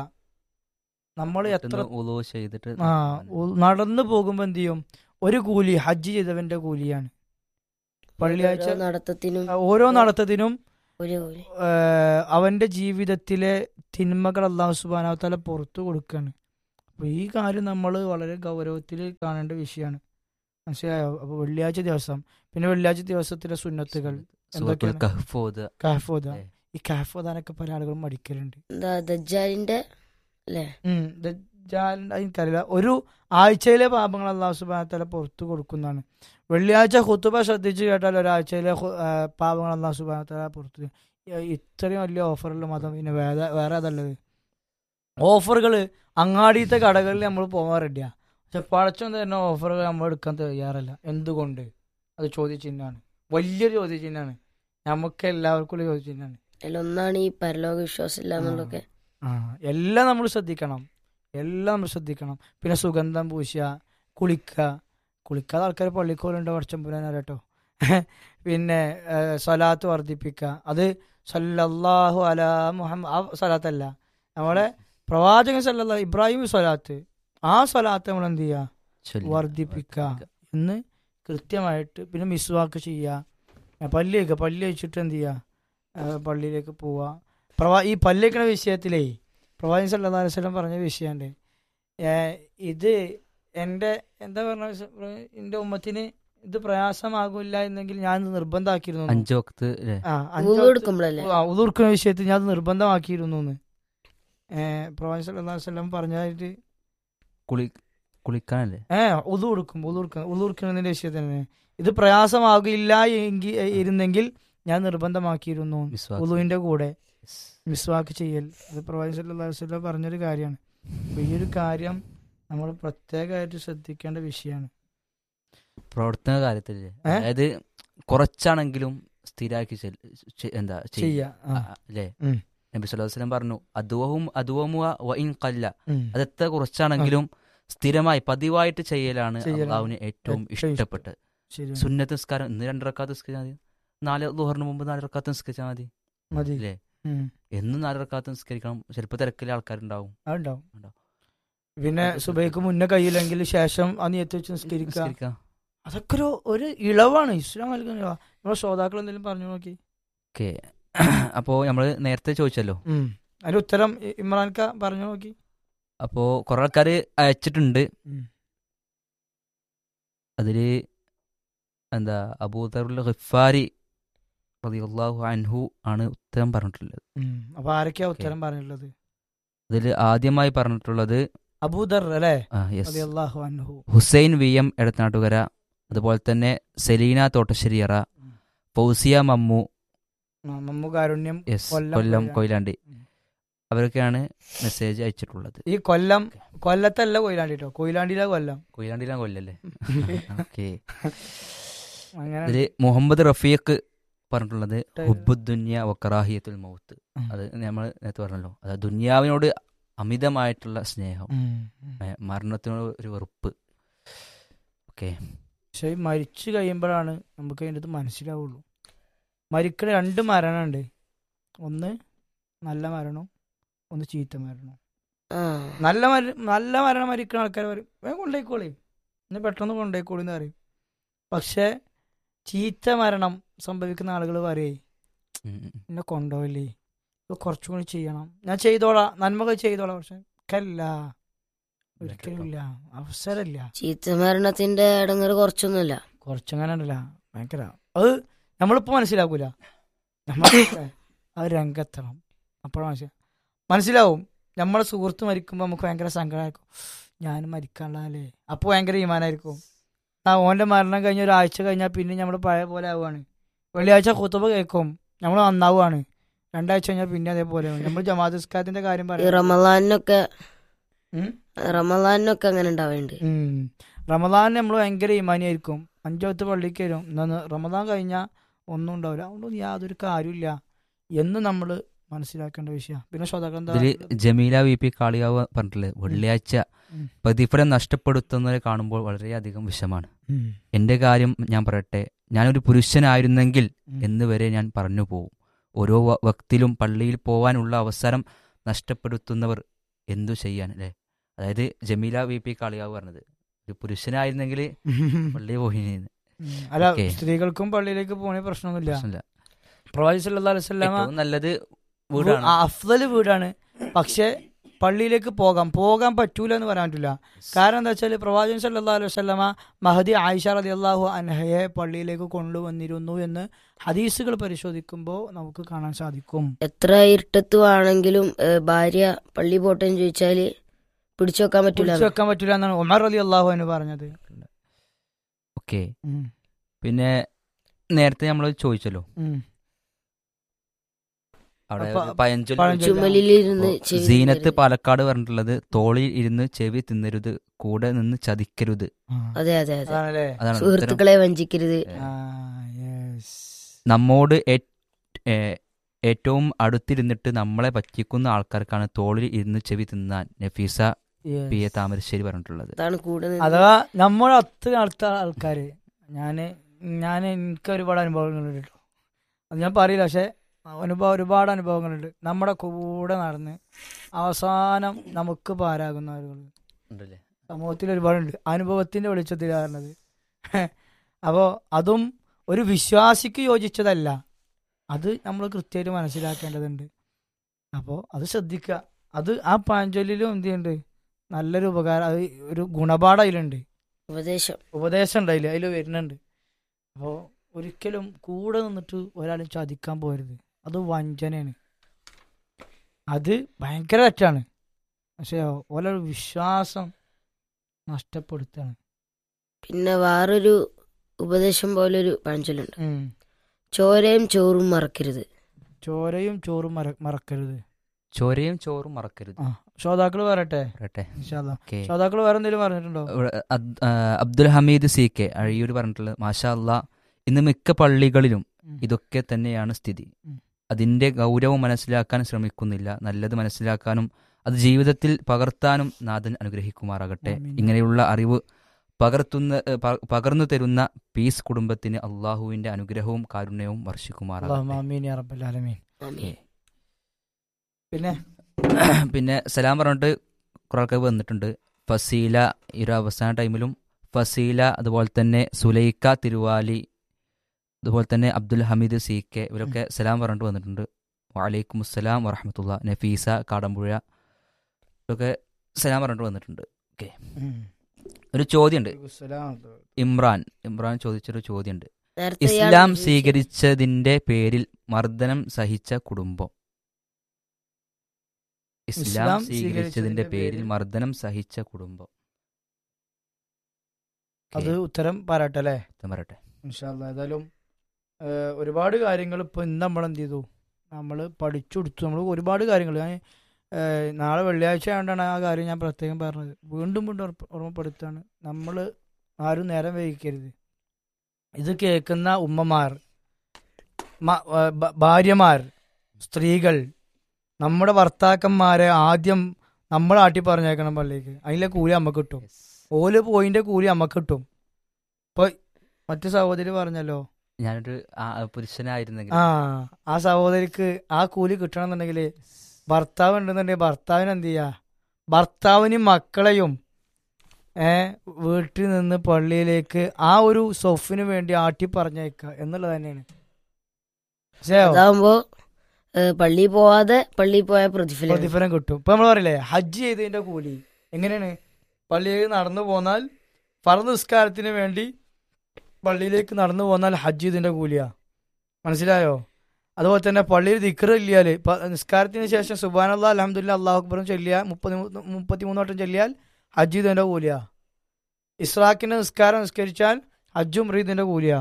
നമ്മൾ എത്ര ഉളൂ ചെയ്തിട്ട് ആ ഉ- നടന്നു പോകുമ്പോൾ എന്ത് ചെയ്യും, ഒരു കൂലി ഹജ്ജ് ചെയ്തവന്റെ കൂലിയാണ്. വെള്ളിയാഴ്ച ഓരോ നടത്തത്തിനും ഓരോ നടത്തത്തിനും ഒരു കൂലി. ഏഹ്, അവന്റെ ജീവിതത്തിലെ തിന്മകൾ അല്ലാഹു സുബ്ഹാനഹു വ തആല പുറത്തു കൊടുക്കുകയാണ്. അപ്പൊ ഈ കാര്യം നമ്മൾ വളരെ ഗൗരവത്തിൽ കാണേണ്ട വിഷയമാണ്. മനസ്സിലായോ? അപ്പൊ വെള്ളിയാഴ്ച ദിവസം, പിന്നെ വെള്ളിയാഴ്ച ദിവസത്തിലെ സുന്നത്തുകൾ സൂറത്തുൽ എന്തൊക്കെയാണ്? കഹ്ഫ് ഓതുക. കഹ്ഫ് ഓതാ. ഏ. ഈ കഹ്ഫ് ഓതാനൊക്കെ പല ആളുകളും മടിക്കലുണ്ട്. എന്താ ദജ്ജാലിന്റെ അല്ലേ? ഉം, ദജ്ജാലിന്റെ എനിക്കറിയില്ല. ഒരു ആഴ്ചയിലെ പാപങ്ങൾ അല്ലാഹു സുബ്ഹാനഹു വ തആല പുറത്തു കൊടുക്കുന്നതാണ്. വെള്ളിയാഴ്ച ഖുതുബ ശ്രദ്ധിച്ച് കേട്ടാൽ ഒരാഴ്ചയിലെ ഖു- ആ, പാപങ്ങൾ അല്ലാഹു സുബ്ഹാനഹു വ തആല പുറത്തു തരും. ഈ- ഇത്രയും വലിയ ഓഫറുള്ള മതം പിന്നെ വേറെ വേറെ അതല്ലത്. ഓഫറുകൾ അങ്ങാടിയത്തെ കടകളിൽ നമ്മൾ പോകാൻ റെഡിയാ, പക്ഷെ പഴച്ചം തന്നെ ഓഫറുകൾ നമ്മൾ എടുക്കാൻ തയ്യാറല്ല. എന്തുകൊണ്ട്? അത് ചോദ്യചിഹ്നമാണ്, വലിയൊരു ചോദ്യചിഹ്നമാണ്. നമുക്ക് എല്ലാവർക്കും ഉള്ള ചോദ്യചിഹ്നമാണ്. അതിലൊന്നാണ് ഈ പരലോക വിശ്വാസം ഇല്ല എന്നുള്ളതൊക്കെ. ആ എല്ലാം നമ്മൾ ശ്രദ്ധിക്കണം, എല്ലാം നമ്മൾ ശ്രദ്ധിക്കണം. പിന്നെ സുഗന്ധം പൂശുക, കുളിക്കുക. കുളിക്കാതെ ആൾക്കാർ പള്ളിക്കോലുണ്ടോ പടച്ചമ്പുരാൻ അറിയട്ടോ. പിന്നെ ഏഹ്, സ്വലാത്ത് വർദ്ധിപ്പിക്കുക. അത് സല്ലല്ലാഹു അലാ മുഹമ്മദ് ആ സ്വലാത്തല്ല, നമ്മളെ പ്രവാചകൻ സല്ലല്ലാഹു ഇബ്രാഹിം സ്വലാത്ത്, ആ സ്വലാത്ത് നമ്മൾ എന്ത് ചെയ്യുക, ചൊല്ലുക. വർദ്ധിപ്പിക്കുക എന്ന് കൃത്യമായിട്ട്. പിന്നെ മിസ്വാക്ക് ചെയ്യുക, പല്ലിയൊക്കെ പല്ലി വെച്ചിട്ട് എന്ത് ചെയ്യുക, ഏഹ്, പള്ളിയിലേക്ക് പോവുക. പ്രവാ ഈ പല്ലിക്കണ വിഷയത്തിലേ പ്രവാചകൻ സല്ലല്ലാഹു അലൈഹി വസല്ലം പറഞ്ഞ വിഷയമുണ്ട്. ഇത് എൻ്റെ എന്താ പറഞ്ഞ എൻ്റെ ഉമ്മത്തിന് ഇത് പ്രയാസമാകില്ല എന്നെങ്കിൽ ഞാൻ ഇത് നിർബന്ധമാക്കിയിരുന്നു. അഞ്ചു വക്ത് ല്ലേ? ആ വുളു എടുക്കുമ്പോഴല്ലേ? ഉദൂർക്കുന്ന വിഷയത്തിൽ ഞാൻ അത് നിർബന്ധമാക്കിയിരുന്നു എന്ന് പ്രവാചകൻ സല്ലല്ലാഹു അലൈഹി വസല്ലം പറഞ്ഞായിട്ട്. കുളി കുളിക്കാനല്ലേ? ഏഹ് ഉദു കൊടുക്കും, ഉദൂർക്കുന്ന ഉദൂർക്കുന്നതിന്റെ വിഷയത്തിൽ തന്നെ ഇത് പ്രയാസമാകില്ല എങ്കിൽ ഇരുന്നെങ്കിൽ ഞാൻ നിർബന്ധമാക്കിയിരുന്നു മിസ്വാക്ക്. ഉദുവിന്റെ കൂടെ Yes. മിസ്വാക്ക് ചെയ്യൽ. അത് പ്രവാചകൻ സല്ലല്ലാഹു അലൈഹി വസല്ലം പറഞ്ഞൊരു കാര്യമാണ്. അപ്പൊ ഈ ഒരു കാര്യം നമ്മൾ പ്രത്യേകമായിട്ട് ശ്രദ്ധിക്കേണ്ട വിഷയമാണ്. പ്രവർത്തന കാര്യത്തില് ഏ? അതായത് കുറച്ചാണെങ്കിലും സ്ഥിരാക്കി ചെൽ- ചെ- എന്താ ചെയ്യ- ചെയ്യാ. ആ. ആ, അല്ലേ? ഉം. നബി സല്ലല്ലാഹു അലൈഹി വസല്ലം പറഞ്ഞു അതുവഹും അതുവമുവ വ ഇൻ ഖല്ല. ഉം. അതെത്ര കുറച്ചാണെങ്കിലും സ്ഥിരമായി പതിവായിട്ട് ചെയ്യലാണ് ചെയ്യലാണ് അള്ളാഹുവിന് ഏറ്റവും ഏറ്റവും ഇഷ്ടം. ഇഷ്ടപ്പെട്ടത്. ശരിയാണ്. സുന്നത്ത് നിസ്കാരം ഇന്ന് രണ്ട് റക്കാത്ത് നിസ്കരിച്ചാൽ മതി, നാല് ദുഹറിന് മുമ്പ് നാല് റക്കാത്ത് നിസ്കരിച്ചാൽ മതി, മതി. ഇല്ലേ? ഉം. എന്നും നാല് റക്കാത്ത് നിസ്കരിക്കണം. ചിലപ്പോൾ തിരക്കിലെ ആൾക്കാരുണ്ടാവും. അതുണ്ടാവും. ഉണ്ടാവും. പിന്നെ സുബൈക്ക് മുന്നേ കഴിയില്ലെങ്കിൽ ശേഷം ആ നിയത്ത് വെച്ച് നിസ്കരിക്കുക. നിസ്കരിക്കാം. അതൊക്കെ ഒരു ഒരു ഇളവാണ് ഇസ്ലാം നൽകുന്ന ഇളവാ. നമ്മളെ ശ്രോതാക്കൾ എന്തെങ്കിലും പറഞ്ഞു നോക്കി. ഓക്കെ. അപ്പോൾ നമ്മൾ നേരത്തെ ചോദിച്ചല്ലോ, ഉം. അതിന്റെ ഉത്തരം ഇ- ഇമ്രാൻക പറഞ്ഞു നോക്കി. അപ്പോൾ കുറെ ആൾക്കാർ അയച്ചിട്ടുണ്ട്. ഉം. അതില് എന്താ അബൂദറുൽ ഖിഫാരി റളിയല്ലാഹു അൻഹു ആണ് ഉത്തരം പറഞ്ഞിട്ടുള്ളത്. ഉം. അപ്പൊ ആരൊക്കെയാ ഉത്തരം പറഞ്ഞിട്ടുള്ളത്? അതിൽ ആദ്യമായി പറഞ്ഞിട്ടുള്ളത് അബൂദർ അല്ലേ? ആ, yes, റളിയല്ലാഹു അൻഹു. ഹുസൈൻ വി എം എടത്തനാട്ടുകര, അതുപോലെ തന്നെ സെലീന തോട്ടശ്ശേരിയറ, ഫൗസിയ മമ്മു, ആ, മമ്മു കാരുണ്യം യെസ്, കൊല്ലം കൊല്ലം കൊയിലാണ്ടി. കൊയിലാണ്ടി. ഉം. അവരൊക്കെയാണ് മെസ്സേജ് അയച്ചിട്ടുള്ളത്. ഈ കൊല്ലം കൊല്ലത്തല്ല കൊയിലാണ്ടി കേട്ടോ, കൊയിലാണ്ടിയിലെ കൊല്ലം. കൊയിലാണ്ടിയിലാണ് കൊല്ലല്ലേ? ഓക്കെ. അങ്ങനെ ഇതില് മുഹമ്മദ് റഫീഖ് പറഞ്ഞിട്ടുള്ളത് ഹുബ്ബുദ്ദുന്യ വക്കറാഹിയത്തുൽ മൗത്ത്. അത് നമ്മൾ നേരത്തെ പറഞ്ഞല്ലോ, അത് ദുന്യാവിനോട് അമിതമായിട്ടുള്ള സ്നേഹം, ഏ, മരണത്തിനോട് ഒരു വെറുപ്പ്. ഓക്കെ, പക്ഷെ ഈ മരിച്ചു കഴിയുമ്പോഴാണ് നമുക്ക് അതിൻ്റെ അത് മനസ്സിലാവുള്ളൂ. മരിക്കണ രണ്ട് മരണമുണ്ട്, ഒന്ന് നല്ല മരണവും ഒന്ന് ചീത്ത മരണവും. ആ നല്ല മര നല്ല മരണം മരിക്കുന്ന ആൾക്കാർ പറയും വേഗം കൊണ്ടേക്കോളി, ഇന്ന് പെട്ടെന്ന് കൊണ്ടേക്കോളി എന്ന് പറയും. പക്ഷെ ചീത്ത മരണം സംഭവിക്കുന്ന ആളുകൾ പറയേ എന്നെ കൊണ്ടുപോയില്ലേ, ഇപ്പൊ കുറച്ചും കൂടി ചെയ്യണം, ഞാൻ ചെയ്തോളാം, നന്മകൾ ചെയ്തോളാം. പക്ഷെ കല്ല, ഒരിക്കലും ഇല്ല, അവസരമില്ല. ചീത്ത മരണത്തിന്റെ ഇടങ്ങറ് കുറച്ചൊന്നുമില്ല. കുറച്ചങ്ങനെ ഉണ്ടല്ല, ഭയങ്കര. അത് നമ്മളിപ്പോ മനസ്സിലാക്കൂല, നമ്മൾ ആ രംഗെത്തണം, അപ്പോഴാണ് മനസ്സിലാവും. മനസ്സിലാവും നമ്മളെ സുഹൃത്ത് മരിക്കുമ്പോൾ നമുക്ക് ഭയങ്കര സങ്കടമായിരിക്കും, ഞാനും മരിക്കാനുള്ളതല്ലേ. അപ്പോൾ ഭയങ്കര ഈമാനായിരിക്കും. ആ ഓൻ്റെ മരണം കഴിഞ്ഞ ഒരാഴ്ച കഴിഞ്ഞാൽ പിന്നെ നമ്മൾ പഴയ പോലെ ആവുകയാണ്. വെള്ളിയാഴ്ച ഖുതുബ കേൾക്കും, നമ്മൾ നന്നാവുകയാണ്. രണ്ടാഴ്ച കഴിഞ്ഞാൽ പിന്നെ അതേപോലെ നമ്മൾ ജമാഅത്ത് നിസ്കാരത്തിന്റെ കാര്യം ഈ പറയാം. റമളാനിനൊക്കെ ഉം? റമളാനിനൊക്കെ അങ്ങനെ ഉണ്ടാവേണ്ട. ഉം. റമദാൻ നമ്മൾ ഭയങ്കര ഈമാനിയായിരിക്കും, അഞ്ചോത്ത് പള്ളിക്ക് വരും, എന്നാ റമദാൻ കഴിഞ്ഞാൽ ഒന്നും ഉണ്ടാവില്ല, അതുകൊണ്ട് യാതൊരു കാര്യമില്ല എന്ന് നമ്മൾ മനസ്സിലാക്കേണ്ട വിഷയം. പിന്നെ ശ്രോതാക്കൾ ഇതില് ജമീല വി പി കാളിയാവ് പറഞ്ഞിട്ടുള്ളത് വെള്ളിയാഴ്ച പ്രതിഫലം നഷ്ടപ്പെടുത്തുന്നവരെ കാണുമ്പോൾ വളരെയധികം വിഷമാണ്. എന്റെ കാര്യം ഞാൻ പറയട്ടെ, ഞാനൊരു പുരുഷനായിരുന്നെങ്കിൽ എന്ന് വരെ ഞാൻ പറഞ്ഞു പോവും. ഓരോ വ- വക്തിലും പള്ളിയിൽ പോവാനുള്ള അവസരം നഷ്ടപ്പെടുത്തുന്നവർ എന്തു ചെയ്യാൻ അല്ലേ? അതായത് ജമീല വി പി കാളിയാവ് പറഞ്ഞത് ഒരു പുരുഷനായിരുന്നെങ്കിൽ പള്ളിയിൽ പോയിന്ന്. അല്ല, ഓക്കേ. സ്ത്രീകൾക്കും പള്ളിയിലേക്ക് പോകണ പ്രശ്നമൊന്നുമില്ല. പ്രശ്നമില്ല. പ്രവാചി സല്ലല്ലാഹു അലൈഹി വസല്ലമ ഏറ്റവും നല്ലത് വീടാണ്. അഫ്ദല് വീടാണ്. പക്ഷെ പള്ളിയിലേക്ക് പോകാം പോകാൻ പറ്റൂല എന്ന് പറയാൻ പറ്റില്ല. കാരണം എന്താ വെച്ചാൽ പ്രവാചകൻ സല്ലല്ലാഹു അലൈഹി വസല്ലമ മഹദി ആയിഷ റളിയല്ലാഹു അൻഹയെ പള്ളിയിലേക്ക് കൊണ്ടുവന്നിരുന്നു എന്ന് ഹദീസുകൾ പരിശോധിക്കുമ്പോൾ നമുക്ക് കാണാൻ സാധിക്കും. എത്ര ഇരുട്ടത്തു ആണെങ്കിലും ഏ, ഭാര്യ പള്ളി പോട്ടെന്ന് ചോദിച്ചാല് പിടിച്ചു വെക്കാൻ പറ്റൂല. പിടിച്ചു വെക്കാൻ പറ്റൂല എന്നാണ് ഉമർ റളിയല്ലാഹു അൻഹു പറഞ്ഞത്. ഓക്കെ, ഉം. പിന്നെ നേരത്തെ നമ്മൾ ചോദിച്ചല്ലോ ഉം. അവിടെ അപ്പൊ ഒരു പഴഞ്ചൊല്ല് പഴഞ്ചൊല്ല്. ചുമലിലിരുന്ന് ഓ, ചെവി സീനത്ത് തിന്നരുത്. പാലക്കാട് പറഞ്ഞിട്ടുള്ളത് തോളിൽ ഇരുന്ന് ചെവി തിന്നരുത്, കൂടെ നിന്ന് ചതിക്കരുത്. ആ. അതെ അതെ അതെ. അതാണല്ലേ. അതാണ് ഉത്തരം. സുഹൃത്തുക്കളെ വഞ്ചിക്കരുത്. ആ, yes. നമ്മോട് ഏ- ഏ- ഏറ്റവും അടുത്തിരുന്നിട്ട് നമ്മളെ പറ്റിക്കുന്ന ആൾക്കാർക്കാണ് തോളിൽ ഇരുന്ന് ചെവി തിന്നാൻ Nafeesa Yes. P A Thamarassery പറഞ്ഞിട്ടുള്ളത്. അതാണ് കൂടെ നിന്ന് അഥവാ നമ്മുടെ അത്ര അടുത്ത ആൾക്കാര്, ഞാന് ഞാൻ എനിക്ക് ഒരുപാട് അനുഭവങ്ങളുണ്ട് കേട്ടോ, അത് ഞാൻ പറയില്ല. പക്ഷെ അനുഭവം ഒരുപാട് അനുഭവങ്ങളുണ്ട്. നമ്മുടെ കൂടെ നടന്ന് അവസാനം നമുക്ക് പാരാകുന്നവരുകൾ ഉണ്ടല്ലേ? സമൂഹത്തിൽ ഒരുപാടുണ്ട്. അനുഭവത്തിന്റെ വെളിച്ചത്തിൽ പറഞ്ഞത്. അപ്പോൾ അതും ഒരു വിശ്വാസിക്ക് യോജിച്ചതല്ല, അത് നമ്മൾ കൃത്യമായിട്ട് മനസ്സിലാക്കേണ്ടതുണ്ട്. അപ്പോൾ അത് ശ്രദ്ധിക്കുക. അത് ആ പാഞ്ചൊല്ലിലും എന്ത് ചെയ്യുന്നുണ്ട്, നല്ലൊരു ഉപകാരം, അത് ഒരു ഗുണപാഠം അതിലുണ്ട്, ഉപദേശം. ഉപദേശം ഉണ്ട് അതിൽ അതിൽ വരുന്നുണ്ട്. അപ്പോൾ ഒരിക്കലും കൂടെ നിന്നിട്ട് ഒരാളും ചതിക്കാൻ പോകരുത്, അത് വഞ്ചനയാണ്, അത് ഭയങ്കര തെറ്റാണ്. പക്ഷെ ഓരോ വിശ്വാസം നഷ്ടപ്പെടുത്താണ്. പിന്നെ വേറൊരു ഉപദേശം പോലെ ഒരു പഴഞ്ചൊല്ലുണ്ട്, ഉം. ചോരയും ചോറും മറക്കരുത്. ചോരയും ചോറും മറ മറക്കരുത്. ചോരയും ചോറും മറക്കരുത്. ആ, ശ്രോതാക്കൾ പറയട്ടെ. പറയട്ടെ. ഇൻഷാ അല്ലാ. ഓക്കെ, ശ്രോതാക്കൾ വേറെ എന്തെങ്കിലും പറഞ്ഞിട്ടുണ്ടോ? ഇവിടെ അദ്- ആ, അബ്ദുൽ ഹമീദ് സി കെ അഴിയൂർ പറഞ്ഞിട്ടുള്ളത് മാഷാ അല്ലാ, ഇന്ന് മിക്ക പള്ളികളിലും ഉം. ഇതൊക്കെ തന്നെയാണ് സ്ഥിതി. ഉം. അതിന്റെ ഗൗരവം മനസ്സിലാക്കാൻ ശ്രമിക്കുന്നില്ല. നല്ലത് മനസ്സിലാക്കാനും അത് ജീവിതത്തിൽ പകർത്താനും നാഥൻ അനുഗ്രഹിക്കുമാറാകട്ടെ. ആമീൻ. ഇങ്ങനെയുള്ള അറിവ് പകർത്തുന്ന ഏ, പ- പകർന്നു തരുന്ന പീസ് കുടുംബത്തിന് അള്ളാഹുവിന്റെ അനുഗ്രഹവും കാരുണ്യവും അല്ലാഹുമ്മ വർഷിക്കുമാറാകട്ടെ. ആമീൻ യാ റബ്ബൽ ആലമീൻ. ആമീൻ. പിന്നെ പിന്നെ സലാം പറഞ്ഞിട്ട് കുറെ ആൾക്കാർ വന്നിട്ടുണ്ട്. ഫസീല ഈ ഒരു അവസാന ടൈമിലും ഫസീല, അതുപോലെ തന്നെ സുലൈക്ക തിരുവാലി, അതുപോലെ തന്നെ അബ്ദുൽ ഹമീദ് സി കെ, ഇവരൊക്കെ സലാം പറഞ്ഞിട്ട് വന്നിട്ടുണ്ട്. വലൈക്കും അസ്സലാം വറഹമത്തുള്ള. നഫീസ കാടമ്പുഴ, ഇതൊക്കെ സലാം പറഞ്ഞിട്ട് വന്നിട്ടുണ്ട്. ഓക്കെ, ഉം. ഒരു ചോദ്യമുണ്ട്. അസ്സലാം. ഇമ്രാൻ ഇമ്രാൻ ചോദിച്ചൊരു ചോദ്യമുണ്ട്. നേരത്തെ ഇയാൾ ഇസ്ലാം ചോദിച്ച- സ്വീകരിച്ചതിന്റെ പേരിൽ മർദ്ദനം സഹിച്ച കുടുംബം. ഇസ്ലാം ഇസ്ലാം സ്വീകരിച്ചതിന്റെ സ്വീകരിച്ചതിന്റെ പേരിൽ പേരിൽ മർദ്ദനം സഹിച്ച കുടുംബം. അത് ഉത്തരം പറയട്ടെ അല്ലേ? ഉത്തരം പറയട്ടെ. ഇൻഷാ അല്ലാ. ഏതായാലും ഏഹ്, ഒരുപാട് കാര്യങ്ങൾ ഇപ്പൊ ഇന്ന് നമ്മൾ എന്ത് ചെയ്തു, നമ്മൾ പഠിച്ചെടുത്തു. നമ്മൾ ഒരുപാട് കാര്യങ്ങൾ ഞാൻ ഏഹ്, നാളെ വെള്ളിയാഴ്ച ആയതുകൊണ്ടാണ് ആ കാര്യം ഞാൻ പ്രത്യേകം പറഞ്ഞത്. വീണ്ടും വീണ്ടും ഓർപ്പ- ഓർമ്മപ്പെടുത്താണ്, നമ്മൾ ആരും നേരം വൈകിക്കരുത്. ഇത് കേൾക്കുന്ന ഉമ്മമാർ, മ- ആ, ഭ- ഭാര്യമാർ, സ്ത്രീകൾ, നമ്മുടെ ഭർത്താക്കന്മാരെ ആദ്യം നമ്മൾ ആട്ടി പറഞ്ഞേക്കണം പള്ളിക്ക്. അതിലെ കൂലി അമ്മക്ക് കിട്ടും. ഓല് പോയിന്റെ കൂലി അമ്മക്ക് കിട്ടും. ഇപ്പൊ മറ്റു സഹോദരി പറഞ്ഞല്ലോ, ഞാനൊരു ആ, പുരുഷനായിരുന്നെങ്കിൽ ആ ആ സഹോദരിക്ക് ആ കൂലി കിട്ടണമെന്നുണ്ടെങ്കിൽ ഭർത്താവ് ഉണ്ടെന്നുണ്ടെങ്കിൽ ഭർത്താവിന് എന്ത് ചെയ്യാ, ഭർത്താവിനും മക്കളെയും ഏ വീട്ടിൽ നിന്ന് പള്ളിയിലേക്ക് ആ ഒരു സൊഫിന് വേണ്ടി ആട്ടി പറഞ്ഞേക്കുക എന്നുള്ളത് തന്നെയാണ്. മനസ്സിലായോ? അതാവുമ്പോ പള്ളിയിൽ പോവാതെ പള്ളിയിൽ പോയ പ്രതിഫലം പ്രതിഫലം കിട്ടും. ഇപ്പൊ നമ്മൾ പറയില്ലേ ഹജ്ജ് ചെയ്തതിന്റെ കൂലി എങ്ങനെയാണ്? പള്ളിയിൽ നടന്നു പോന്നാൽ ഫർദ് നിസ്കാരത്തിന് വേണ്ടി പള്ളിയിലേക്ക് നടന്നു പോന്നാൽ ഹജ്ജ് ചെയ്തതിന്റെ കൂലിയാ. മനസ്സിലായോ? അതുപോലെ തന്നെ പള്ളിയിൽ ദിക്ർ ചൊല്ലിയാൽ നിസ്കാരത്തിന് ശേഷം സുബ്ഹാനല്ലാഹ് അൽഹംദുലില്ലാഹ് അല്ലാഹു അക്ബറും ചൊല്ലിയാൽ മുപ്പത്തി മുപ്പത്തിമൂന്ന് വട്ടം ചൊല്ലിയാൽ ഹജ്ജ് ചെയ്തതിന്റെ കൂലിയാ. ഇസ്രാക്കിന്റെ നിസ്കാരം നിസ്കരിച്ചാൽ ഹജ്ജും റീദിന്റെ കൂലിയാ.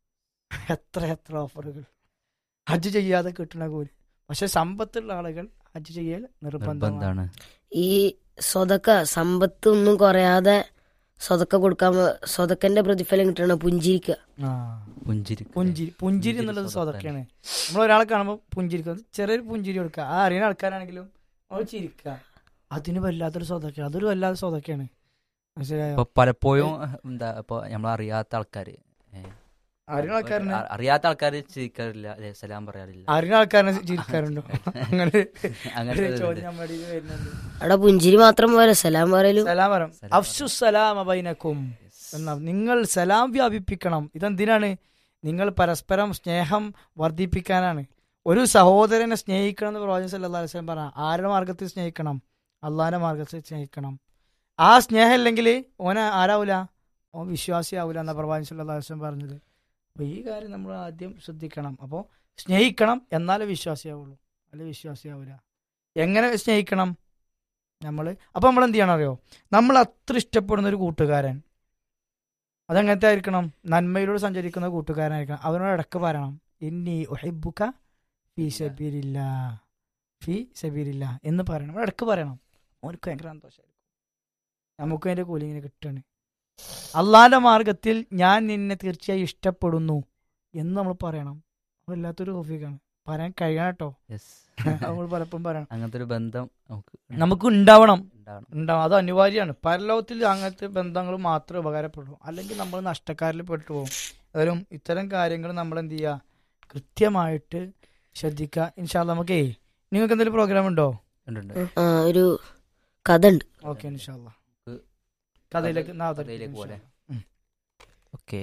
എത്ര എത്ര ഓഫറുകൾ ഹജ്ജ് ചെയ്യാതെ കിട്ടുന്ന കൂലി. പക്ഷെ സമ്പത്തുള്ള ആളുകൾ ഹജ്ജ് ചെയ്യൽ നിർബന്ധമാണ്. നിർബന്ധമാണ്. ഈ സ്വതക്ക സമ്പത്ത് ഒന്നും കുറയാതെ സ്വതക്ക കൊടുക്കാൻ സ്വതക്കന്റെ പ്രതിഫലം കിട്ടണ പുഞ്ചിരിക്ക. ആ പുഞ്ചിരി പുഞ്ചിരി പുഞ്ചിരി എന്നുള്ളത് സ്വതക്കാണ്. നമ്മൾ ഒരാളെ കാണുമ്പോൾ പുഞ്ചിരിക്കുക, ചെറിയൊരു പുഞ്ചിരി കൊടുക്കുക. ആ അറിയുന്ന ആൾക്കാരാണെങ്കിലും നമ്മൾ ചിരിക്കുക, അതിന് വല്ലാത്തൊരു സ്വതക്ക, അതൊരു വല്ലാത്ത സ്വതക്കാണ്. മനസ്സിലായോ? ഇപ്പൊ പലപ്പോഴും എന്താ ഇപ്പൊ നമ്മൾ അറിയാത്ത ആൾക്കാര് ഏ, അറിയുന്ന ആൾക്കാരനെ അ- അറിയാത്ത ആൾക്കാര് ചിരിക്കാറില്ല, അല്ലെ, സലാം പറയാറില്ല. അറിയുന്ന ആൾക്കാരനെ ചിരിക്കാറുണ്ടോ? അങ്ങനെ അങ്ങനെ ഒരു ഒരു ചോദ്യം നമ്മുടെ ഇടയിൽ വരുന്നുണ്ട്. അവിടെ പുഞ്ചിരി മാത്രം പോരാ, സലാം പറയലും. സലാം പറയും. സലാം അഫ്ശു സലാമ ബൈനക്കും എന്നാ, നിങ്ങൾ സലാം വ്യാപിപ്പിക്കണം. ഇതെന്തിനാണ്? നിങ്ങൾ പരസ്പരം സ്നേഹം വർദ്ധിപ്പിക്കാനാണ്. ഒരു സഹോദരനെ സ്നേഹിക്കണം എന്ന് പ്രവാചകൻ സല്ലല്ലാഹു അലൈഹി വസല്ലം പറഞ്ഞ, ആരുടെ മാർഗത്തിൽ സ്നേഹിക്കണം? അള്ളാഹിന്റെ മാർഗത്തിൽ സ്നേഹിക്കണം. ആ സ്നേഹം ഇല്ലെങ്കിൽ ഓനെ ആരാവൂല, ഓൻ വിശ്വാസി ആവൂല എന്നാ പ്രവാചകൻ സല്ലല്ലാഹു അലൈഹി വസല്ലം പറഞ്ഞത്. അപ്പൊ ഈ കാര്യം നമ്മൾ ആദ്യം ശ്രദ്ധിക്കണം. അപ്പോൾ സ്നേഹിക്കണം, എന്നാലേ വിശ്വാസിയാവുള്ളൂ, അല്ലെ വിശ്വാസിയാവൂല. എങ്ങനെ സ്നേഹിക്കണം നമ്മൾ? അപ്പൊ നമ്മൾ എന്ത് ചെയ്യണം അറിയോ? നമ്മൾ അത്ര ഇഷ്ടപ്പെടുന്ന ഒരു കൂട്ടുകാരൻ, അതെങ്ങനത്തെ ആയിരിക്കണം? നന്മയിലൂടെ സഞ്ചരിക്കുന്ന കൂട്ടുകാരനായിരിക്കണം. അവനോട് ഇടക്ക് പറയണം, ഇന്നി ഉഹിബ്ബുക ഫീ സബീലില്ലാ, ഫീ സബീലില്ലാ എന്ന് പറയണം. നമ്മൾ ഇടക്ക് പറയണം. അവനക്ക് ഭയങ്കര സന്തോഷമായിരിക്കും, നമുക്ക് അതിന്റെ കൂലി ഇങ്ങനെ കിട്ടുകയാണ്. അള്ളാന്റെ മാർഗത്തിൽ ഞാൻ നിന്നെ തീർച്ചയായും ഇഷ്ടപ്പെടുന്നു എന്ന് നമ്മൾ പറയണം. വല്ലാത്തൊരു ടോപ്പിക്കാണ്, പറയാൻ കഴിയണം കേട്ടോ. Yes. നമ്മൾ പലപ്പോഴും പറയണം. അങ്ങനത്തെ ഒരു ബന്ധം നമുക്ക് നമുക്ക് ഉണ്ടാവണം ഉണ്ടാവണം. ഉണ്ടാവും അത് അനിവാര്യമാണ്. പരലോകത്തിൽ അങ്ങനത്തെ ബന്ധങ്ങൾ മാത്രമേ ഉപകാരപ്പെടുള്ളൂ, അല്ലെങ്കിൽ നമ്മൾ നഷ്ടക്കാരിൽ പെട്ടു പോകും. ഏതായാലും ഇത്തരം കാര്യങ്ങൾ നമ്മൾ എന്ത് ചെയ്യുക, കൃത്യമായിട്ട് ശ്രദ്ധിക്കുക. ഇൻഷാ അല്ലാ നമുക്കേ, നിങ്ങൾക്ക് എന്തെങ്കിലും പ്രോഗ്രാം ഉണ്ടോ? ഉണ്ട്, ഉണ്ട്. ആ, ഒരു കഥ ഉണ്ട്. ഓക്കെ, ഇൻഷാ അല്ലാ കഥയിലേക്ക് നാ അവതരിപ്പിക്കാം. കഥയിലേക്ക് പോലെ. ഇൻഷാ അല്ലാ. ഓക്കെ.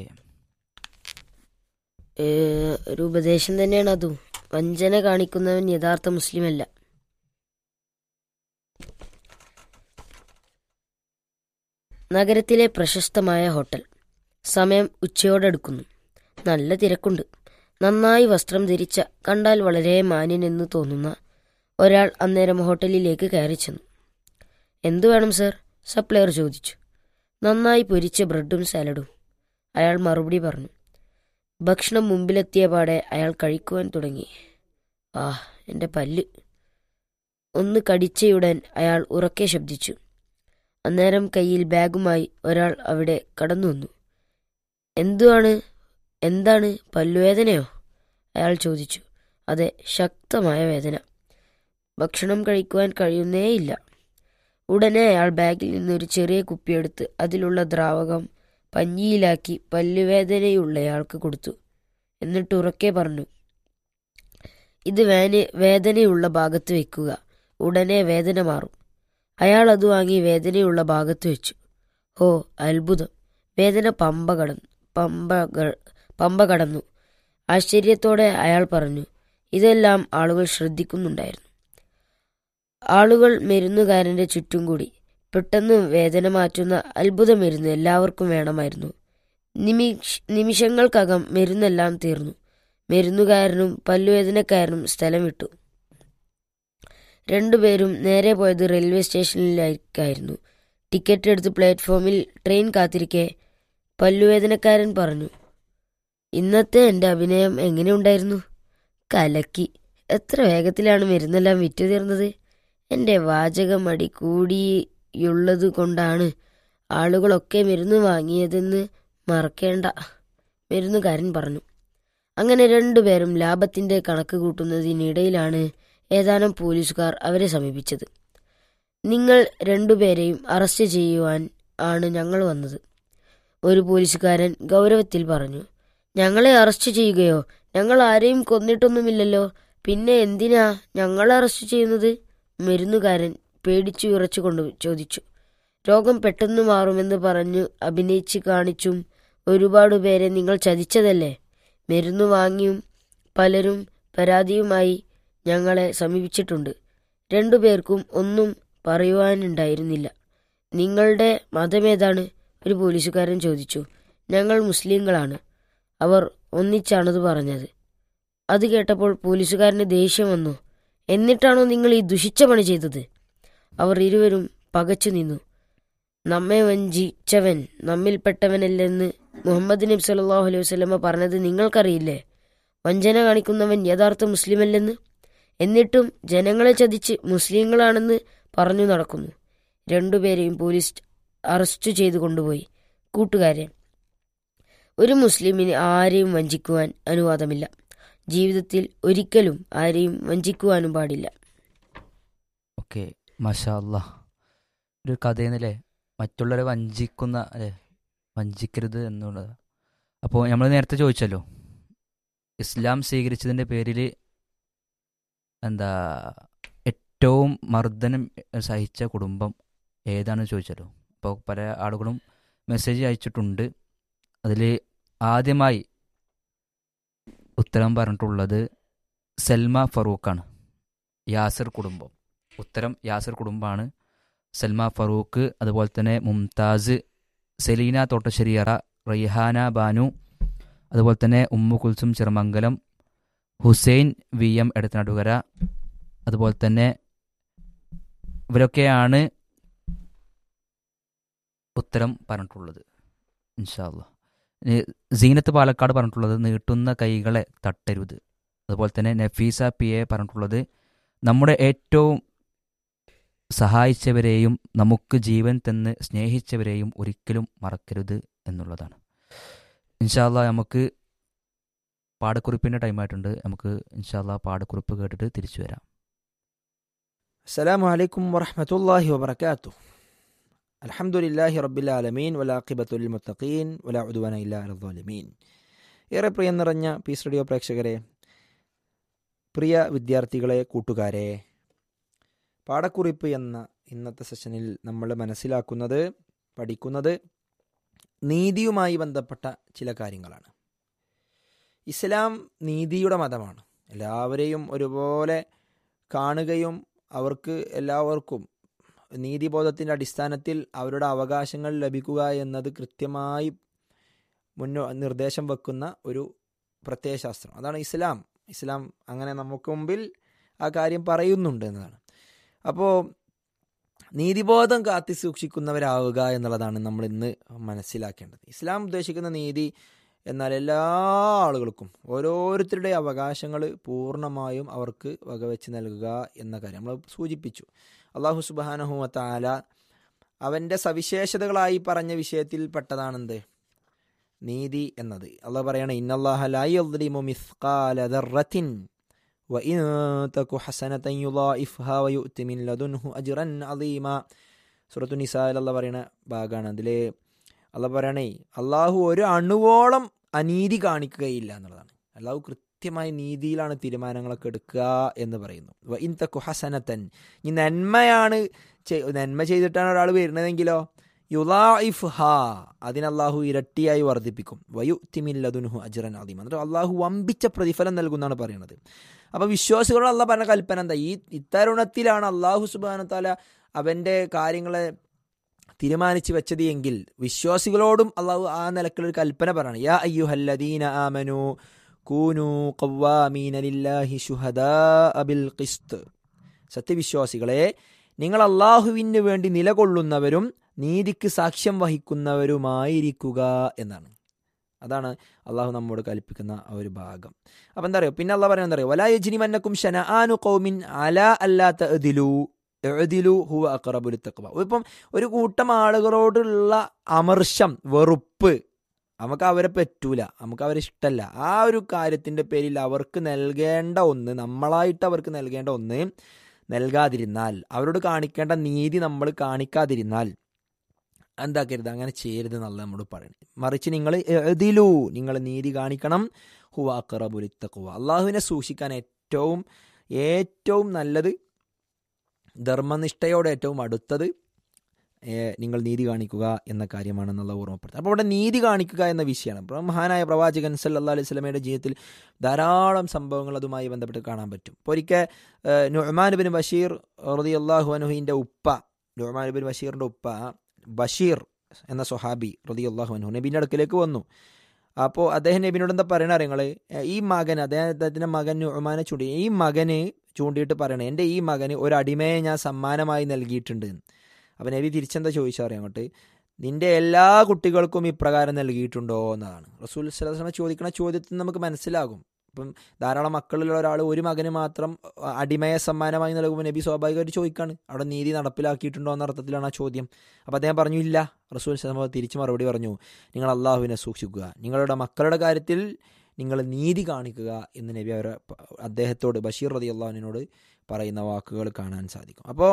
ഏ, ഒരു ഉപദേശം തന്നെയാണ് അതും. വഞ്ചന കാണിക്കുന്നവൻ യഥാർത്ഥ മുസ്ലിം അല്ല. നഗരത്തിലെ പ്രശസ്തമായ ഹോട്ടൽ. സമയം ഉച്ചയോടടുക്കുന്നു. നല്ല തിരക്കുണ്ട്. നന്നായി വസ്ത്രം ധരിച്ച, കണ്ടാൽ വളരെ മാന്യനെന്ന് തോന്നുന്ന ഒരാൾ അന്നേരം ഹോട്ടലിലേക്ക് കയറി ചെന്നു. എന്തു വേണം സർ? സപ്ലയർ ചോദിച്ചു. നന്നായി പൊരിച്ച ബ്രെഡും സാലഡും, അയാൾ മറുപടി പറഞ്ഞു. ഭക്ഷണം മുമ്പിലെത്തിയ പാടെ അയാൾ കഴിക്കുവാൻ തുടങ്ങി. ആ, എൻ്റെ പല്ല്! ഒന്ന് കടിച്ചയുടൻ അയാൾ ഉറക്കെ ശബ്ദിച്ചു. അന്നേരം കയ്യിൽ ബാഗുമായി ഒരാൾ അവിടെ കടന്നു വന്നു. എന്തുവാണ് എന്താണ് പല്ലുവേദനയോ? അയാൾ ചോദിച്ചു. അതെ, ശക്തമായ വേദന. ഭക്ഷണം കഴിക്കുവാൻ കഴിയുന്നേയില്ല. ഉടനെ അയാൾ ബാഗിൽ നിന്നൊരു ചെറിയ കുപ്പിയെടുത്ത് അതിലുള്ള ദ്രാവകം പഞ്ഞിയിലാക്കി പല്ലുവേദനയുള്ളയാൾക്ക് കൊടുത്തു. എന്നിട്ട് ഉറക്കെ പറഞ്ഞു, ഇത് വേന വേദനയുള്ള ഭാഗത്ത് വെക്കുക, ഉടനെ വേദന മാറും. അയാൾ അത് വാങ്ങി വേദനയുള്ള ഭാഗത്ത് വെച്ചു. ഓ അത്ഭുതം! വേദന പമ്പ കടന്നു പമ്പ പമ്പ കടന്നു. ആശ്ചര്യത്തോടെ അയാൾ പറഞ്ഞു. ഇതെല്ലാം ആളുകൾ ശ്രദ്ധിക്കുന്നുണ്ടായിരുന്നു. ആളുകൾ മരുന്നുകാരന്റെ ചുറ്റും കൂടി. പെട്ടെന്ന് വേദന മാറ്റുന്ന അത്ഭുത മരുന്ന് എല്ലാവർക്കും വേണമായിരുന്നു. നിമിഷ നിമിഷങ്ങൾക്കകം മരുന്നെല്ലാം തീർന്നു. മരുന്നുകാരനും പല്ലുവേദനക്കാരനും സ്ഥലം വിട്ടു. രണ്ടുപേരും നേരെ പോയത് റെയിൽവേ സ്റ്റേഷനിലേക്കായിരുന്നു. ടിക്കറ്റ് എടുത്ത് പ്ലാറ്റ്ഫോമിൽ ട്രെയിൻ കാത്തിരിക്കെ പല്ലുവേദനക്കാരൻ പറഞ്ഞു, ഇന്നത്തെ എൻ്റെ അഭിനയം എങ്ങനെയുണ്ടായിരുന്നു? കലക്കി! എത്ര വേഗത്തിലാണ് മരുന്നെല്ലാം വിറ്റു തീർന്നത്. എൻ്റെ വാചകമടി കൂടിയുള്ളത് കൊണ്ടാണ് ആളുകളൊക്കെ മരുന്ന് വാങ്ങിയതെന്ന് മറക്കേണ്ട, മരുന്നുകാരൻ പറഞ്ഞു. അങ്ങനെ രണ്ടുപേരും ലാഭത്തിന്റെ കണക്ക് കൂട്ടുന്നതിനിടയിലാണ് ഏതാനും പോലീസുകാർ അവരെ സമീപിച്ചത്. നിങ്ങൾ രണ്ടുപേരെയും അറസ്റ്റ് ചെയ്യുവാൻ ആണ് ഞങ്ങൾ വന്നത്, ഒരു പോലീസുകാരൻ ഗൗരവത്തിൽ പറഞ്ഞു. ഞങ്ങളെ അറസ്റ്റ് ചെയ്യുകയോ? ഞങ്ങൾ ആരെയും കൊന്നിട്ടൊന്നുമില്ലല്ലോ, പിന്നെ എന്തിനാ ഞങ്ങളെ അറസ്റ്റ് ചെയ്യുന്നത്? മരുന്നുകാരൻ പേടിച്ചു വിറച്ചുകൊണ്ട് ചോദിച്ചു. രോഗം പെട്ടെന്ന് മാറുമെന്ന് പറഞ്ഞു അഭിനയിച്ച് കാണിച്ചും ഒരുപാട് പേരെ നിങ്ങൾ ചതിച്ചതല്ലേ. മരുന്ന് വാങ്ങിയും പലരും പരാതിയുമായി ഞങ്ങളെ സമീപിച്ചിട്ടുണ്ട്. രണ്ടുപേർക്കും ഒന്നും പറയുവാനുണ്ടായിരുന്നില്ല. നിങ്ങളുടെ മതമേതാണ്? ഒരു പോലീസുകാരൻ ചോദിച്ചു. ഞങ്ങൾ മുസ്ലിങ്ങളാണ്, അവർ ഒന്നിച്ചാണത് പറഞ്ഞത്. അത് കേട്ടപ്പോൾ പോലീസുകാരന് ദേഷ്യം വന്നു. എന്നിട്ടാണോ നിങ്ങൾ ഈ ദുഷിച്ച പണി ചെയ്തത്? അവർ ഇരുവരും പകച്ചു നിന്നു. നമ്മെ വഞ്ചിച്ചവൻ നമ്മിൽപ്പെട്ടവനല്ലെന്ന് മുഹമ്മദ് നബി സല്ലല്ലാഹു അലൈഹി വസല്ലമ പറഞ്ഞത് നിങ്ങൾക്കറിയില്ലേ? വഞ്ചന കാണിക്കുന്നവൻ യഥാർത്ഥ മുസ്ലിമല്ലെന്ന്. എന്നിട്ടും ജനങ്ങളെ ചതിച്ച് മുസ്ലിങ്ങളാണെന്ന് പറഞ്ഞു നടക്കുന്നു. രണ്ടുപേരെയും പോലീസ് അറസ്റ്റ് ചെയ്തു കൊണ്ടുപോയി. കൂട്ടുകാരെ, ഒരു മുസ്ലിമിന് ആരെയും വഞ്ചിക്കുവാൻ അനുവാദമില്ല. ജീവിതത്തിൽ ഒരിക്കലും ആരെയും വഞ്ചിക്കുവാനും പാടില്ല. ഓക്കെ, മാഷാ അല്ലാഹ്. ഒരു കഥയെന്നല്ലേ മറ്റുള്ളവരെ വഞ്ചിക്കുന്ന അല്ലേ, വഞ്ചിക്കരുത് എന്നുള്ളത്. അപ്പോൾ നമ്മൾ നേരത്തെ ചോദിച്ചല്ലോ, ഇസ്ലാം സ്വീകരിച്ചതിൻ്റെ പേരിൽ എന്താ ഏറ്റവും മർദ്ദനം സഹിച്ച കുടുംബം ഏതാണെന്ന് ചോദിച്ചല്ലോ. അപ്പോൾ പല ആളുകളും മെസ്സേജ് അയച്ചിട്ടുണ്ട്. അതിൽ ആദ്യമായി ഉത്തരം പറഞ്ഞിട്ടുള്ളത് സൽമ ഫറൂഖാണ്, യാസിർ കുടുംബം. ഉത്തരം യാസിർ കുടുംബമാണ്. സൽമ ഫറൂഖ്, അതുപോലെ തന്നെ മുംതാസ്, സെലീന തോട്ടശ്ശേരിയറ, റൈഹാന ബാനു, അതുപോലെ തന്നെ Umm Kulsoom Cherumangalam, Hussain V M Edathanattukara, അതുപോലെ തന്നെ ഇവരൊക്കെയാണ് ഉത്തരം പറഞ്ഞിട്ടുള്ളത്. ഇൻഷാ അല്ലാഹ്. സീനത്ത് പാലക്കാട് പറഞ്ഞിട്ടുള്ളത് നീട്ടുന്ന കൈകളെ തട്ടരുത്. അതുപോലെ തന്നെ നഫീസ പി എ പറഞ്ഞിട്ടുള്ളത് നമ്മുടെ ഏറ്റവും സഹായിച്ചവരെയും നമുക്ക് ജീവൻ തന്ന് സ്നേഹിച്ചവരെയും ഒരിക്കലും മറക്കരുത് എന്നുള്ളതാണ്. ഇൻഷാ അല്ലാഹ് നമുക്ക് പാടക്കുറിപ്പിൻ്റെ ടൈമായിട്ടുണ്ട്. നമുക്ക് ഇൻഷാ അല്ലാഹ് പാടക്കുറിപ്പ് കേട്ടിട്ട് തിരിച്ചു വരാം. അസ്സലാമു അലൈക്കും വറഹ്മത്തുള്ളാഹി വബറകാതുഹു. അൽഹംദുലില്ലാഹി റബ്ബിൽ ആലമീൻ വലാഖിബത്തുൽ ലിൽ മുത്തഖീൻ വലാ ഉദ്വാന ഇല്ലാ അലൽ ളാലിമീൻ. ഏറെ പ്രിയം നിറഞ്ഞ പീസ് റേഡിയോ പ്രേക്ഷകരെ, പ്രിയ വിദ്യാർത്ഥികളെ, കൂട്ടുകാരെ, പാടക്കുറിപ്പ് എന്ന ഇന്നത്തെ സെഷനിൽ നമ്മൾ മനസ്സിലാക്കുന്നത്, പഠിക്കുന്നത് നീതിയുമായി ബന്ധപ്പെട്ട ചില കാര്യങ്ങളാണ്. ഇസ്ലാം നീതിയുടെ മതമാണ്. എല്ലാവരെയും ഒരുപോലെ കാണുകയും അവർക്ക് എല്ലാവർക്കും നീതിബോധത്തിൻ്റെ അടിസ്ഥാനത്തിൽ അവരുടെ അവകാശങ്ങൾ ലഭിക്കുക എന്നത് കൃത്യമായി മുന്നോ നിർദ്ദേശം വെക്കുന്ന ഒരു പ്രത്യയശാസ്ത്രം. അതാണ് ഇസ്ലാം. ഇസ്ലാം അങ്ങനെ നമുക്ക് മുമ്പിൽ ആ കാര്യം പറയുന്നുണ്ട് എന്നതാണ്. അപ്പോൾ നീതിബോധം കാത്തി സൂക്ഷിക്കുന്നവരാവുക എന്നുള്ളതാണ് നമ്മൾ ഇന്ന് മനസ്സിലാക്കേണ്ടത്. ഇസ്ലാം ഉദ്ദേശിക്കുന്ന നീതി എന്നാൽ എല്ലാ ആളുകൾക്കും ഓരോരുത്തരുടെ അവകാശങ്ങൾ പൂർണ്ണമായും അവർക്ക് വകവെച്ച് നൽകുക എന്ന കാര്യം നമ്മൾ സൂചിപ്പിച്ചു. അല്ലാഹു സുബ്ഹാനഹു വ തആല അവൻ്റെ സവിശേഷതകളായി പറഞ്ഞ വിഷയത്തിൽ പെട്ടതാണെന്ത്? നീതി എന്നത്. അള്ളാഹു പറയാണ്, ഇന്നല്ലാഹ ലാ യദ്ലിമു മിസ്ഖാല ദർറത്തിൻ വഇൻ തകു ഹസനതൻ യുളാഇഫ്ഹാ വയുഅതി മിൻ ലദുൻഹു അജ്റൻ അളീമ. സൂറത്തു നിസായിൽ അള്ളാഹു പറയുന്ന ഭാഗമാണ്. അതിൽ അള്ളാഹു പറയണേ, അള്ളാഹു ഒരു അണുവോളം അനീതി കാണിക്കുകയില്ല എന്നുള്ളതാണ്. അള്ളാഹു കൃത്യമായ നീതിയിലാണ് തീരുമാനങ്ങളൊക്കെ എടുക്കുക എന്ന് പറയുന്നു. വഇൻ തകു ഹസനതൻ, ഈ നന്മയാണ് നന്മ ചെയ്തിട്ടാണ് ഒരാൾ വരുന്നതെങ്കിലോ യുളാഇഫ്ഹാ, അതിനല്ലാഹു ഇരട്ടിയായി വർദ്ധിപ്പിക്കും. വയുഅതി മിൻ ലദുൻഹു അജ്റൻ അളീമ, എന്നിട്ട് അള്ളാഹു വമ്പിച്ച പ്രതിഫലം നൽകുന്നതാണ് പറയുന്നത്. അപ്പോൾ വിശ്വാസികളോട് അള്ളാഹ് പറഞ്ഞ കൽപ്പന എന്താ? ഈ ഇത്തരുണത്തിലാണ് അള്ളാഹു സുബ്ഹാനഹു വ തആല അവൻ്റെ കാര്യങ്ങളെ തീരുമാനിച്ച് വെച്ചത് എങ്കിൽ വിശ്വാസികളോടും അള്ളാഹു ആ നിലക്കുള്ളൊരു കൽപ്പന പറയണം. യാ അയ്യുഹല്ലദീന ആമനൂ കൂനൂ ഖവ്വാമീന ലില്ലാഹി ശുഹദാഅ ബിൽ ഖിസ്ത്. സത്യവിശ്വാസികളെ, നിങ്ങൾ അള്ളാഹുവിന് വേണ്ടി നിലകൊള്ളുന്നവരും നീതിക്ക് സാക്ഷ്യം വഹിക്കുന്നവരുമായിരിക്കുക എന്നാണ്. അതാണ് അള്ളാഹു നമ്മോട് കൽപ്പിക്കുന്ന ആ ഒരു ഭാഗം. അപ്പം എന്താ പറയുക, പിന്നെ അള്ളാഹ് പറയുന്നത് എന്താ പറയുക, വലാ യജ്രിമന്നകും ശനആനു ഖൗമിൻ അലാ അല്ലാ തഅദിലു ഇഅ്ദിലു ഹുവ അഖറബു ലിത്തഖ്വ. ഇപ്പം ഒരു കൂട്ടം ആളുകളോടുള്ള അമർഷം, വെറുപ്പ്, നമുക്ക് അവരെ പറ്റൂല, നമുക്ക് അവരെ ഇഷ്ടമല്ല, ആ ഒരു കാര്യത്തിൻ്റെ പേരിൽ അവർക്ക് നൽകേണ്ട ഒന്ന്, നമ്മളായിട്ട് അവർക്ക് നൽകേണ്ട ഒന്ന് നൽകാതിരുന്നാൽ, അവരോട് കാണിക്കേണ്ട നീതി നമ്മൾ കാണിക്കാതിരുന്നാൽ എന്താക്കരുത്, അങ്ങനെ ചെയ്യരുത് എന്നല്ല നമ്മോട് പറയുന്നത്. മറിച്ച് നിങ്ങൾ എഴുതിലൂ, നിങ്ങൾ നീതി കാണിക്കണം. ഹുവ അഖ്റബു ലിത്തഖ്വ, അള്ളാഹുവിനെ സൂക്ഷിക്കാൻ ഏറ്റവും ഏറ്റവും നല്ലത്, ധർമ്മനിഷ്ഠയോടെ ഏറ്റവും അടുത്തത് നിങ്ങൾ നീതി കാണിക്കുക എന്ന കാര്യമാണെന്നുള്ള ഓർമ്മപ്പെടുത്തുക. അപ്പോൾ അവിടെ നീതി കാണിക്കുക എന്ന വിഷയമാണ്. അപ്പോൾ മഹാനായ പ്രവാചകൻ സല്ലല്ലാഹു അലൈഹി വസല്ലമയുടെ ജീവിതത്തിൽ ധാരാളം സംഭവങ്ങൾ അതുമായി ബന്ധപ്പെട്ട് കാണാൻ പറ്റും. ഇപ്പോൾ ഒരിക്കൽ നുഅ്മാൻ ഇബ്നു ബഷീർ റളിയല്ലാഹു അൻഹുവിൻ്റെ ഉപ്പ, നുഅ്മാൻ ഇബ്നു ബഷീറിൻ്റെ ഉപ്പ ബഷീർ എന്ന സ്വഹാബി റളിയല്ലാഹു അൻഹു നബിൻ്റെ അടുക്കലേക്ക് വന്നു. അപ്പോൾ അദ്ദേഹം നബിനോട് എന്താ പറയണ അറിയങ്ങൾ, ഈ മകൻ, അദ്ദേഹത്തിൻ്റെ മകൻ നുഅ്മാനെ ചൂണ്ടി, ഈ മകന് ചൂണ്ടിയിട്ട് പറയണേ, എൻ്റെ ഈ മകന് ഒരു അടിമയെ ഞാൻ സമ്മാനമായി നൽകിയിട്ടുണ്ട്. അപ്പം നബി തിരിച്ചെന്താ ചോദിച്ചാൽ അറിയാം അങ്ങോട്ട്, നിൻ്റെ എല്ലാ കുട്ടികൾക്കും ഇപ്രകാരം നൽകിയിട്ടുണ്ടോ എന്നതാണ്. റസൂൽ സല്ലല്ലാഹു അലൈഹി വസല്ലം ചോദിക്കുന്ന ചോദ്യത്തിൽ നമുക്ക് മനസ്സിലാകും. ഇപ്പം ധാരാളം മക്കളുള്ള ഒരാൾ ഒരു മകന് മാത്രം അടിമയെ സമ്മാനമായി നൽകുമ്പോൾ നബി സ്വാഭാവികമായിട്ട് ചോദിക്കാണ്, അവിടെ നീതി നടപ്പിലാക്കിയിട്ടുണ്ടോ എന്ന അർത്ഥത്തിലാണ് ആ ചോദ്യം. അപ്പോൾ അദ്ദേഹം പറഞ്ഞു ഇല്ല. റസൂൽ സല്ലല്ലാഹു അലൈഹി വസല്ലം തിരിച്ച് മറുപടി പറഞ്ഞു, നിങ്ങൾ അള്ളാഹുവിനെ സൂക്ഷിക്കുക, നിങ്ങളുടെ മക്കളുടെ കാര്യത്തിൽ നിങ്ങൾ നീതി കാണിക്കുക എന്ന് നബി അവരെ അദ്ദേഹത്തോട്, ബഷീർ റളിയല്ലാഹു അൻഹുവിനോട് പറയുന്ന വാക്കുകൾ കാണാൻ സാധിക്കും. അപ്പോൾ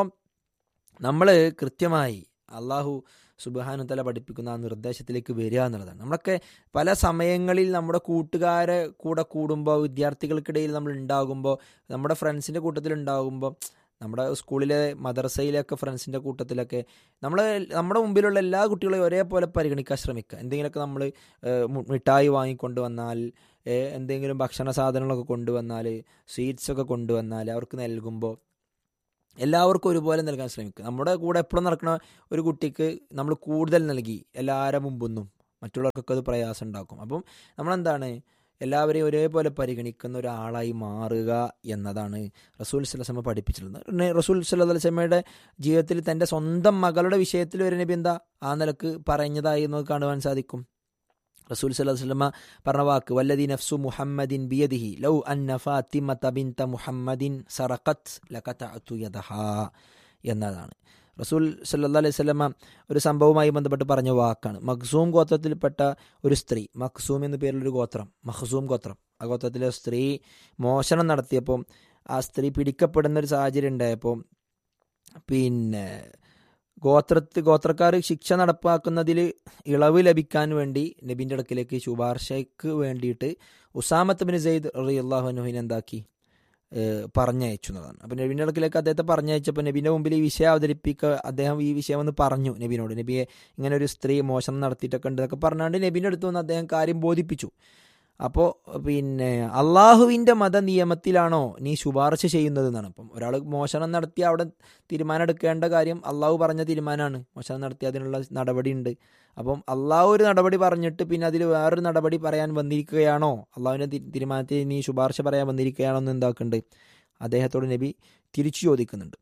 നമ്മൾ കൃത്യമായി അള്ളാഹു സുബ്ഹാനഹു തആല പഠിപ്പിക്കുന്ന ആ നിർദ്ദേശത്തിലേക്ക് വരിക എന്നുള്ളതാണ്. നമ്മളൊക്കെ പല സമയങ്ങളിൽ നമ്മുടെ കൂട്ടുകാരെ കൂടെ കൂടുമ്പോൾ, വിദ്യാർത്ഥികൾക്കിടയിൽ നമ്മൾ ഉണ്ടാകുമ്പോൾ, നമ്മുടെ ഫ്രണ്ട്സിൻ്റെ കൂട്ടത്തിൽ ഉണ്ടാകുമ്പോൾ, നമ്മുടെ സ്കൂളിലെ മദ്രസയിലൊക്കെ ഫ്രണ്ട്സിൻ്റെ കൂട്ടത്തിലൊക്കെ നമ്മൾ നമ്മുടെ മുമ്പിലുള്ള എല്ലാ കുട്ടികളെയും ഒരേപോലെ പരിഗണിക്കാൻ ശ്രമിക്കുക. എന്തെങ്കിലുമൊക്കെ നമ്മൾ മിഠായി വാങ്ങിക്കൊണ്ട് വന്നാൽ, എന്തെങ്കിലും ഭക്ഷണ സാധനങ്ങളൊക്കെ കൊണ്ടുവന്നാൽ, സ്വീറ്റ്സൊക്കെ കൊണ്ടുവന്നാൽ അവർക്ക് നൽകുമ്പോൾ എല്ലാവർക്കും ഒരുപോലെ നൽകാൻ ശ്രമിക്കുക. നമ്മുടെ കൂടെ എപ്പോഴും നടക്കുന്ന ഒരു കുട്ടിക്ക് നമ്മൾ കൂടുതൽ നൽകി എല്ലാവരുടെ മുമ്പൊന്നും മറ്റുള്ളവർക്കൊക്കെ അത് പ്രയാസം ഉണ്ടാക്കും. അപ്പം നമ്മളെന്താണ്, എല്ലാവരെയും ഒരേപോലെ പരിഗണിക്കുന്ന ഒരാളായി മാറുക എന്നതാണ് റസൂൽ സല്ലല്ലാഹു അലൈഹി വസല്ലം പഠിപ്പിച്ചിട്ടുള്ളത്. റസൂൽ സല്ലല്ലാഹു അലൈഹി വസല്ലമയുടെ ജീവിതത്തിൽ തൻ്റെ സ്വന്തം മകളുടെ വിഷയത്തിൽ ഒരു നബി എന്താ ആ നിലക്ക് പറഞ്ഞതായി നമുക്ക് കാണുവാൻ സാധിക്കും. റസൂൽ സല്ലല്ലാഹു അലൈഹി വസല്ലം പറഞ്ഞ വാക്ക്, വല്ലദി നഫ്സു മുഹമ്മദിൻ ബിയദിഹി ലൗ അന്ന ഫാത്തിമത ബിൻത മുഹമ്മദിൻ സറഖത് ലഖതഅതു യദഹാ എന്നതാണ്. റസൂൽ സല്ലല്ലാഹു അലൈഹി വസല്ലം ഒരു സംഭവവുമായി ബന്ധപ്പെട്ട് പറഞ്ഞ വാക്കാണ്. മഖ്സൂം ഗോത്രത്തിൽപ്പെട്ട ഒരു സ്ത്രീ, മഖ്സൂം എന്ന പേരിലൊരു ഗോത്രം, മഖ്സൂം ഗോത്രം, ആ ഗോത്രത്തിലെ സ്ത്രീ മോഷണം നടത്തിയപ്പോൾ ആ സ്ത്രീ പിടിക്കപ്പെടുന്നൊരു സാഹചര്യം ഉണ്ടായപ്പോൾ പിന്നെ ഗോത്രത്ത് ഗോത്രക്കാർ ശിക്ഷ നടപ്പാക്കുന്നതിൽ ഇളവ് ലഭിക്കാൻ വേണ്ടി നബിൻ്റെ അടുക്കിലേക്ക് ശുപാർശയ്ക്ക് വേണ്ടിയിട്ട് ഉസാമത്ത് ബിൻ സെയ്ദ് റളിയല്ലാഹു അൻഹുവിനെ എന്താക്കി പറഞ്ഞയച്ചു എന്നതാണ്. അപ്പം നബിൻ്റെ അടുക്കിലേക്ക് അദ്ദേഹത്തെ പറഞ്ഞയച്ചപ്പോൾ നബിൻ്റെ മുമ്പിൽ ഈ വിഷയം അവതരിപ്പിക്കുക, അദ്ദേഹം ഈ വിഷയം ഒന്ന് പറഞ്ഞു നബിനോട്, നബിയെ ഇങ്ങനെ ഒരു സ്ത്രീ മോശം നടത്തിയിട്ടൊക്കെ ഉണ്ട് എന്നൊക്കെ പറഞ്ഞാണ്ട് നബിൻ്റെ അടുത്ത് വന്ന് അദ്ദേഹം കാര്യം ബോധിപ്പിച്ചു. അപ്പോൾ പിന്നെ അള്ളാഹുവിൻ്റെ മത നിയമത്തിലാണോ നീ ശുപാർശ ചെയ്യുന്നത് എന്നാണ്. അപ്പം ഒരാൾ മോഷണം നടത്തി അവിടെ തീരുമാനം എടുക്കേണ്ട കാര്യം അള്ളാഹു പറഞ്ഞ തീരുമാനമാണ്. മോഷണം നടത്തി അതിനുള്ള നടപടി ഉണ്ട്. അപ്പം അള്ളാഹു ഒരു നടപടി പറഞ്ഞിട്ട് പിന്നെ അതിൽ വേറൊരു നടപടി പറയാൻ വന്നിരിക്കുകയാണോ, അള്ളാഹുവിൻ്റെ തീരുമാനത്തിൽ നീ ശുപാർശ പറയാൻ വന്നിരിക്കുകയാണോ എന്ന് എന്താക്കുന്നുണ്ട് അദ്ദേഹത്തോട് നബി തിരിച്ചു ചോദിക്കുന്നുണ്ട്.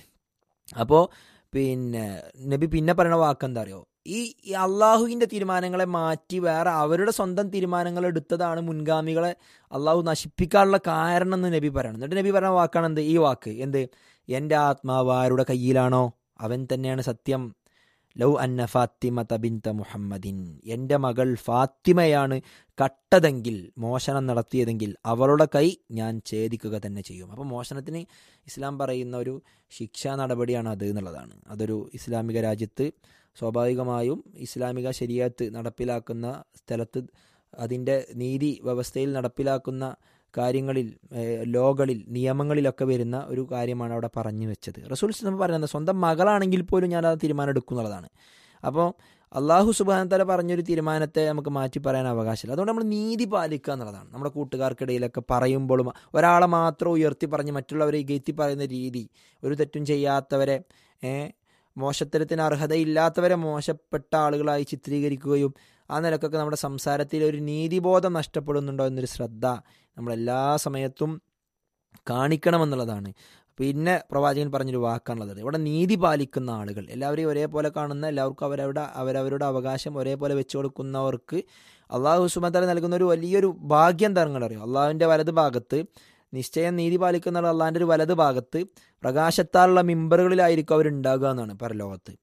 അപ്പോൾ പിന്നെ നബി പിന്നെ പറയുന്ന വാക്കെന്താ അറിയോ, ഈ അള്ളാഹുവിൻ്റെ തീരുമാനങ്ങളെ മാറ്റി വേറെ അവരുടെ സ്വന്തം തീരുമാനങ്ങൾ എടുത്തതാണ് മുൻഗാമികളെ അള്ളാഹു നശിപ്പിക്കാനുള്ള കാരണം എന്ന് നബി പറയണം. എന്നിട്ട് നബി പറയുന്ന വാക്കാണ് എന്ത്, ഈ വാക്ക് എന്ത്, എൻ്റെ ആത്മാവ് ആരുടെ കയ്യിലാണോ അവൻ തന്നെയാണ് സത്യം. ലൗ അന്ന ഫാത്തിമത ബിൻത മുഹമ്മദിൻ, എൻ്റെ മകൾ ഫാത്തിമയാണ് കട്ടതെങ്കിൽ, മോഷണം നടത്തിയതെങ്കിൽ അവളുടെ കൈ ഞാൻ ഛേദിക്കുക തന്നെ ചെയ്യും. അപ്പോൾ മോഷണത്തിന് ഇസ്ലാം പറയുന്ന ഒരു ശിക്ഷാ നടപടിയാണ് അത് എന്നുള്ളതാണ്. അതൊരു ഇസ്ലാമിക രാജ്യത്ത് സ്വാഭാവികമായും ഇസ്ലാമിക ശരീഅത്ത് നടപ്പിലാക്കുന്ന സ്ഥലത്ത് അതിൻ്റെ നീതി വ്യവസ്ഥയിൽ നടപ്പിലാക്കുന്ന കാര്യങ്ങളിൽ, ലോകളിൽ, നിയമങ്ങളിലൊക്കെ വരുന്ന ഒരു കാര്യമാണ് അവിടെ പറഞ്ഞു വെച്ചത്. റസൂൽ സല്ലല്ലാഹു അലൈഹി വസല്ലം പറയുന്നത് സ്വന്തം മകളാണെങ്കിൽ പോലും ഞാൻ ആ തീരുമാനം എടുക്കും എന്നുള്ളതാണ്. അപ്പോൾ അള്ളാഹു സുബ്ഹാനഹു വ തആല പറഞ്ഞൊരു തീരുമാനത്തെ നമുക്ക് മാറ്റി പറയാൻ അവകാശമില്ല. അതുകൊണ്ട് നമ്മൾ നീതി പാലിക്കുക എന്നുള്ളതാണ്. നമ്മുടെ കൂട്ടുകാർക്കിടയിലൊക്കെ പറയുമ്പോഴും ഒരാളെ മാത്രം ഉയർത്തി പറഞ്ഞ് മറ്റുള്ളവരെ ഇകഴ്ത്തി പറയുന്ന രീതി, ഒരു തെറ്റും ചെയ്യാത്തവരെ, മോശത്തരത്തിന് അർഹതയില്ലാത്തവരെ മോശപ്പെട്ട ആളുകളായി ചിത്രീകരിക്കുകയും ആ നിലക്കൊക്കെ നമ്മുടെ സംസാരത്തിൽ ഒരു നീതിബോധം നഷ്ടപ്പെടുന്നുണ്ടോ എന്നൊരു ശ്രദ്ധ നമ്മളെല്ലാ സമയത്തും കാണിക്കണമെന്നുള്ളതാണ്. പിന്നെ പ്രവാചകൻ പറഞ്ഞൊരു വാക്കാണുള്ളത്, ഇവിടെ നീതി പാലിക്കുന്ന ആളുകൾ, എല്ലാവരെയും ഒരേപോലെ കാണുന്ന, എല്ലാവർക്കും അവരവരുടെ അവരവരുടെ അവകാശം ഒരേപോലെ വെച്ചു കൊടുക്കുന്നവർക്ക് അള്ളാഹു സുബ്ഹാനഹു വ തആല നൽകുന്ന ഒരു വലിയൊരു ഭാഗ്യം തരങ്ങൾ അറിയും. അള്ളാഹുവിൻ്റെ വലത് ഭാഗത്ത് നിശ്ചയം നീതി പാലിക്കുന്ന അള്ളാഹിൻ്റെ ഒരു വലത് ഭാഗത്ത് പ്രകാശത്താലുള്ള മിമ്പറുകളിലായിരിക്കും അവരുണ്ടാകുക എന്നാണ് പരലോകത്ത്.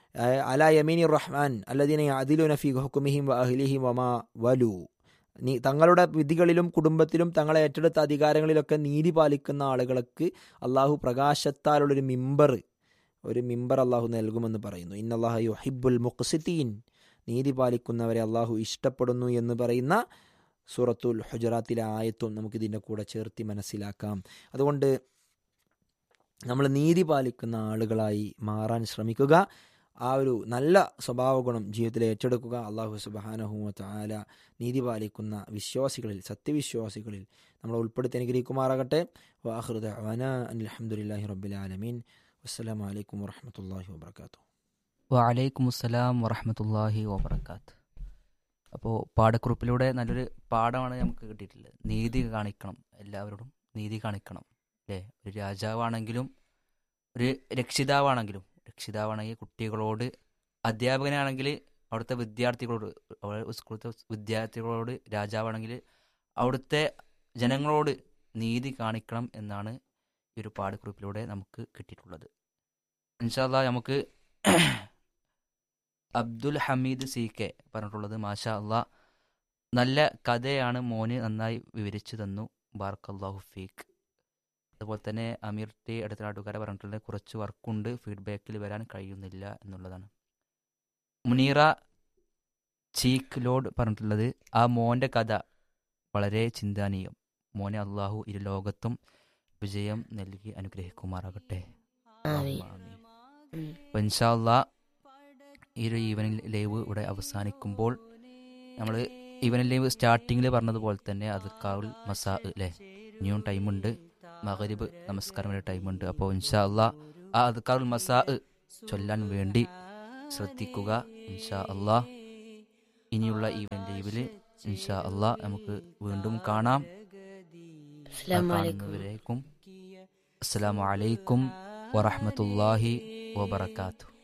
അലാ യമീനി റഹ്മാൻ അല്ലദീന യഅദിലൂന ഫീ ഹുക്മിഹിം വഅഹ്ലിഹിം വമാ വലു. നീ തങ്ങളുടെ വിധികളിലും കുടുംബത്തിലും തങ്ങളെ ഏറ്റെടുത്ത അധികാരങ്ങളിലൊക്കെ നീതി പാലിക്കുന്ന ആളുകൾക്ക് അള്ളാഹു പ്രകാശത്താലുള്ളൊരു മിമ്പർ ഒരു മിമ്പർ അള്ളാഹു നൽകുമെന്ന് പറയുന്നു. ഇന്നല്ലാഹ യുഹിബ്ബുൽ മുഖ്സിതീൻ, നീതി പാലിക്കുന്നവരെ അള്ളാഹു ഇഷ്ടപ്പെടുന്നു എന്ന് പറയുന്ന സൂറത്തുൽ ഹുജറാത്തിലെ ആയത്തും നമുക്കിതിൻ്റെ കൂടെ ചേർത്തി മനസ്സിലാക്കാം. അതുകൊണ്ട് നമ്മൾ നീതി പാലിക്കുന്ന ആളുകളായി മാറാൻ ശ്രമിക്കുക. ആ ഒരു നല്ല സ്വഭാവ ഗുണം ജീവിതത്തിൽ ഏറ്റെടുക്കുക. അള്ളാഹു സുബ്ഹാനഹു വ തആല നീതി പാലിക്കുന്ന വിശ്വാസികളിൽ, സത്യവിശ്വാസികളിൽ നമ്മളെ ഉൾപ്പെടുത്തി അനുഗ്രഹിക്കുമാറാകട്ടെ. വആഖിറു ദഅ്വാനാ അനിൽ ഹംദുലില്ലാഹി റബ്ബിൽ ആലമീൻ. വസ്സലാമു അലൈക്കും വറഹ്മത്തുള്ളാഹി വബറകാതുഹു. വഅലൈക്കും അസ്സലാം വറഹ്മത്തുള്ളാഹി വബറകാതുഹു. അപ്പോൾ പാഠക്കുറിപ്പിലൂടെ നല്ലൊരു പാഠമാണ് നമുക്ക് കിട്ടിയിട്ടുള്ളത്. നീതി കാണിക്കണം, എല്ലാവരോടും നീതി കാണിക്കണം അല്ലേ. ഒരു രാജാവാണെങ്കിലും ഒരു രക്ഷിതാവാണെങ്കിലും, രക്ഷിതാവാണെങ്കിൽ കുട്ടികളോട്, അധ്യാപകനാണെങ്കിൽ അവിടുത്തെ വിദ്യാർത്ഥികളോട്, സ്കൂളത്തെ വിദ്യാർത്ഥികളോട്, രാജാവാണെങ്കിൽ അവിടുത്തെ ജനങ്ങളോട് നീതി കാണിക്കണം എന്നാണ് ഈ ഒരു പാഠക്കുറിപ്പിലൂടെ നമുക്ക് കിട്ടിയിട്ടുള്ളത്. ഇൻഷാ അല്ലാഹ് നമുക്ക് അബ്ദുൽ ഹമീദ് സി കെ പറഞ്ഞിട്ടുള്ളത്, മാഷാ അല്ലാ നല്ല കഥയാണ് മോന്, നന്നായി വിവരിച്ചു തന്നു, ബാറക്കല്ലാഹു ഫീക്ക്. അതുപോലെ തന്നെ അമീർ ടി അടുത്ത നാട്ടുകാരെ പറഞ്ഞിട്ടുള്ളത്, കുറച്ച് വർക്കുണ്ട്, ഫീഡ്ബാക്കിൽ വരാൻ കഴിയുന്നില്ല എന്നുള്ളതാണ്. മുനീറ ചീക്ക് ലോഡ് പറഞ്ഞിട്ടുള്ളത്, ആ മോൻ്റെ കഥ വളരെ ചിന്താനീയം, മോനെ അള്ളാഹു ഇരു ലോകത്തും വിജയം നൽകി അനുഗ്രഹിക്കുമാറാകട്ടെ. ഇൻഷാ അല്ലാഹ് ഈ ഒരു ഈവനിങ് ലൈവ് ഇവിടെ അവസാനിക്കുമ്പോൾ നമ്മൾ ഈവനിങ് ലൈവ് സ്റ്റാർട്ടിങ്ങിൽ പറഞ്ഞതുപോലെ തന്നെ അദ്കാറുൽ മസാ അല്ലേ, ഇനിയും ടൈമുണ്ട്, മഗ്രിബ് നമസ്കാരം വരെ ടൈമുണ്ട്. അപ്പോൾ ഇൻഷാ അല്ലാഹ് ആ അദ്കാറുൽ മസാ ചൊല്ലാൻ വേണ്ടി ശ്രദ്ധിക്കുക. ഇൻഷാ അല്ലാഹ് ഇനിയുള്ള ഈവനിങ് ലൈവിൽ ഇൻഷാ അല്ലാഹ് നമുക്ക് വീണ്ടും കാണാം. കാണുന്നവരേക്കും അസ്സലാമു അലൈക്കും വറഹ്മത്തുള്ളാഹി വബറകാതുഹു.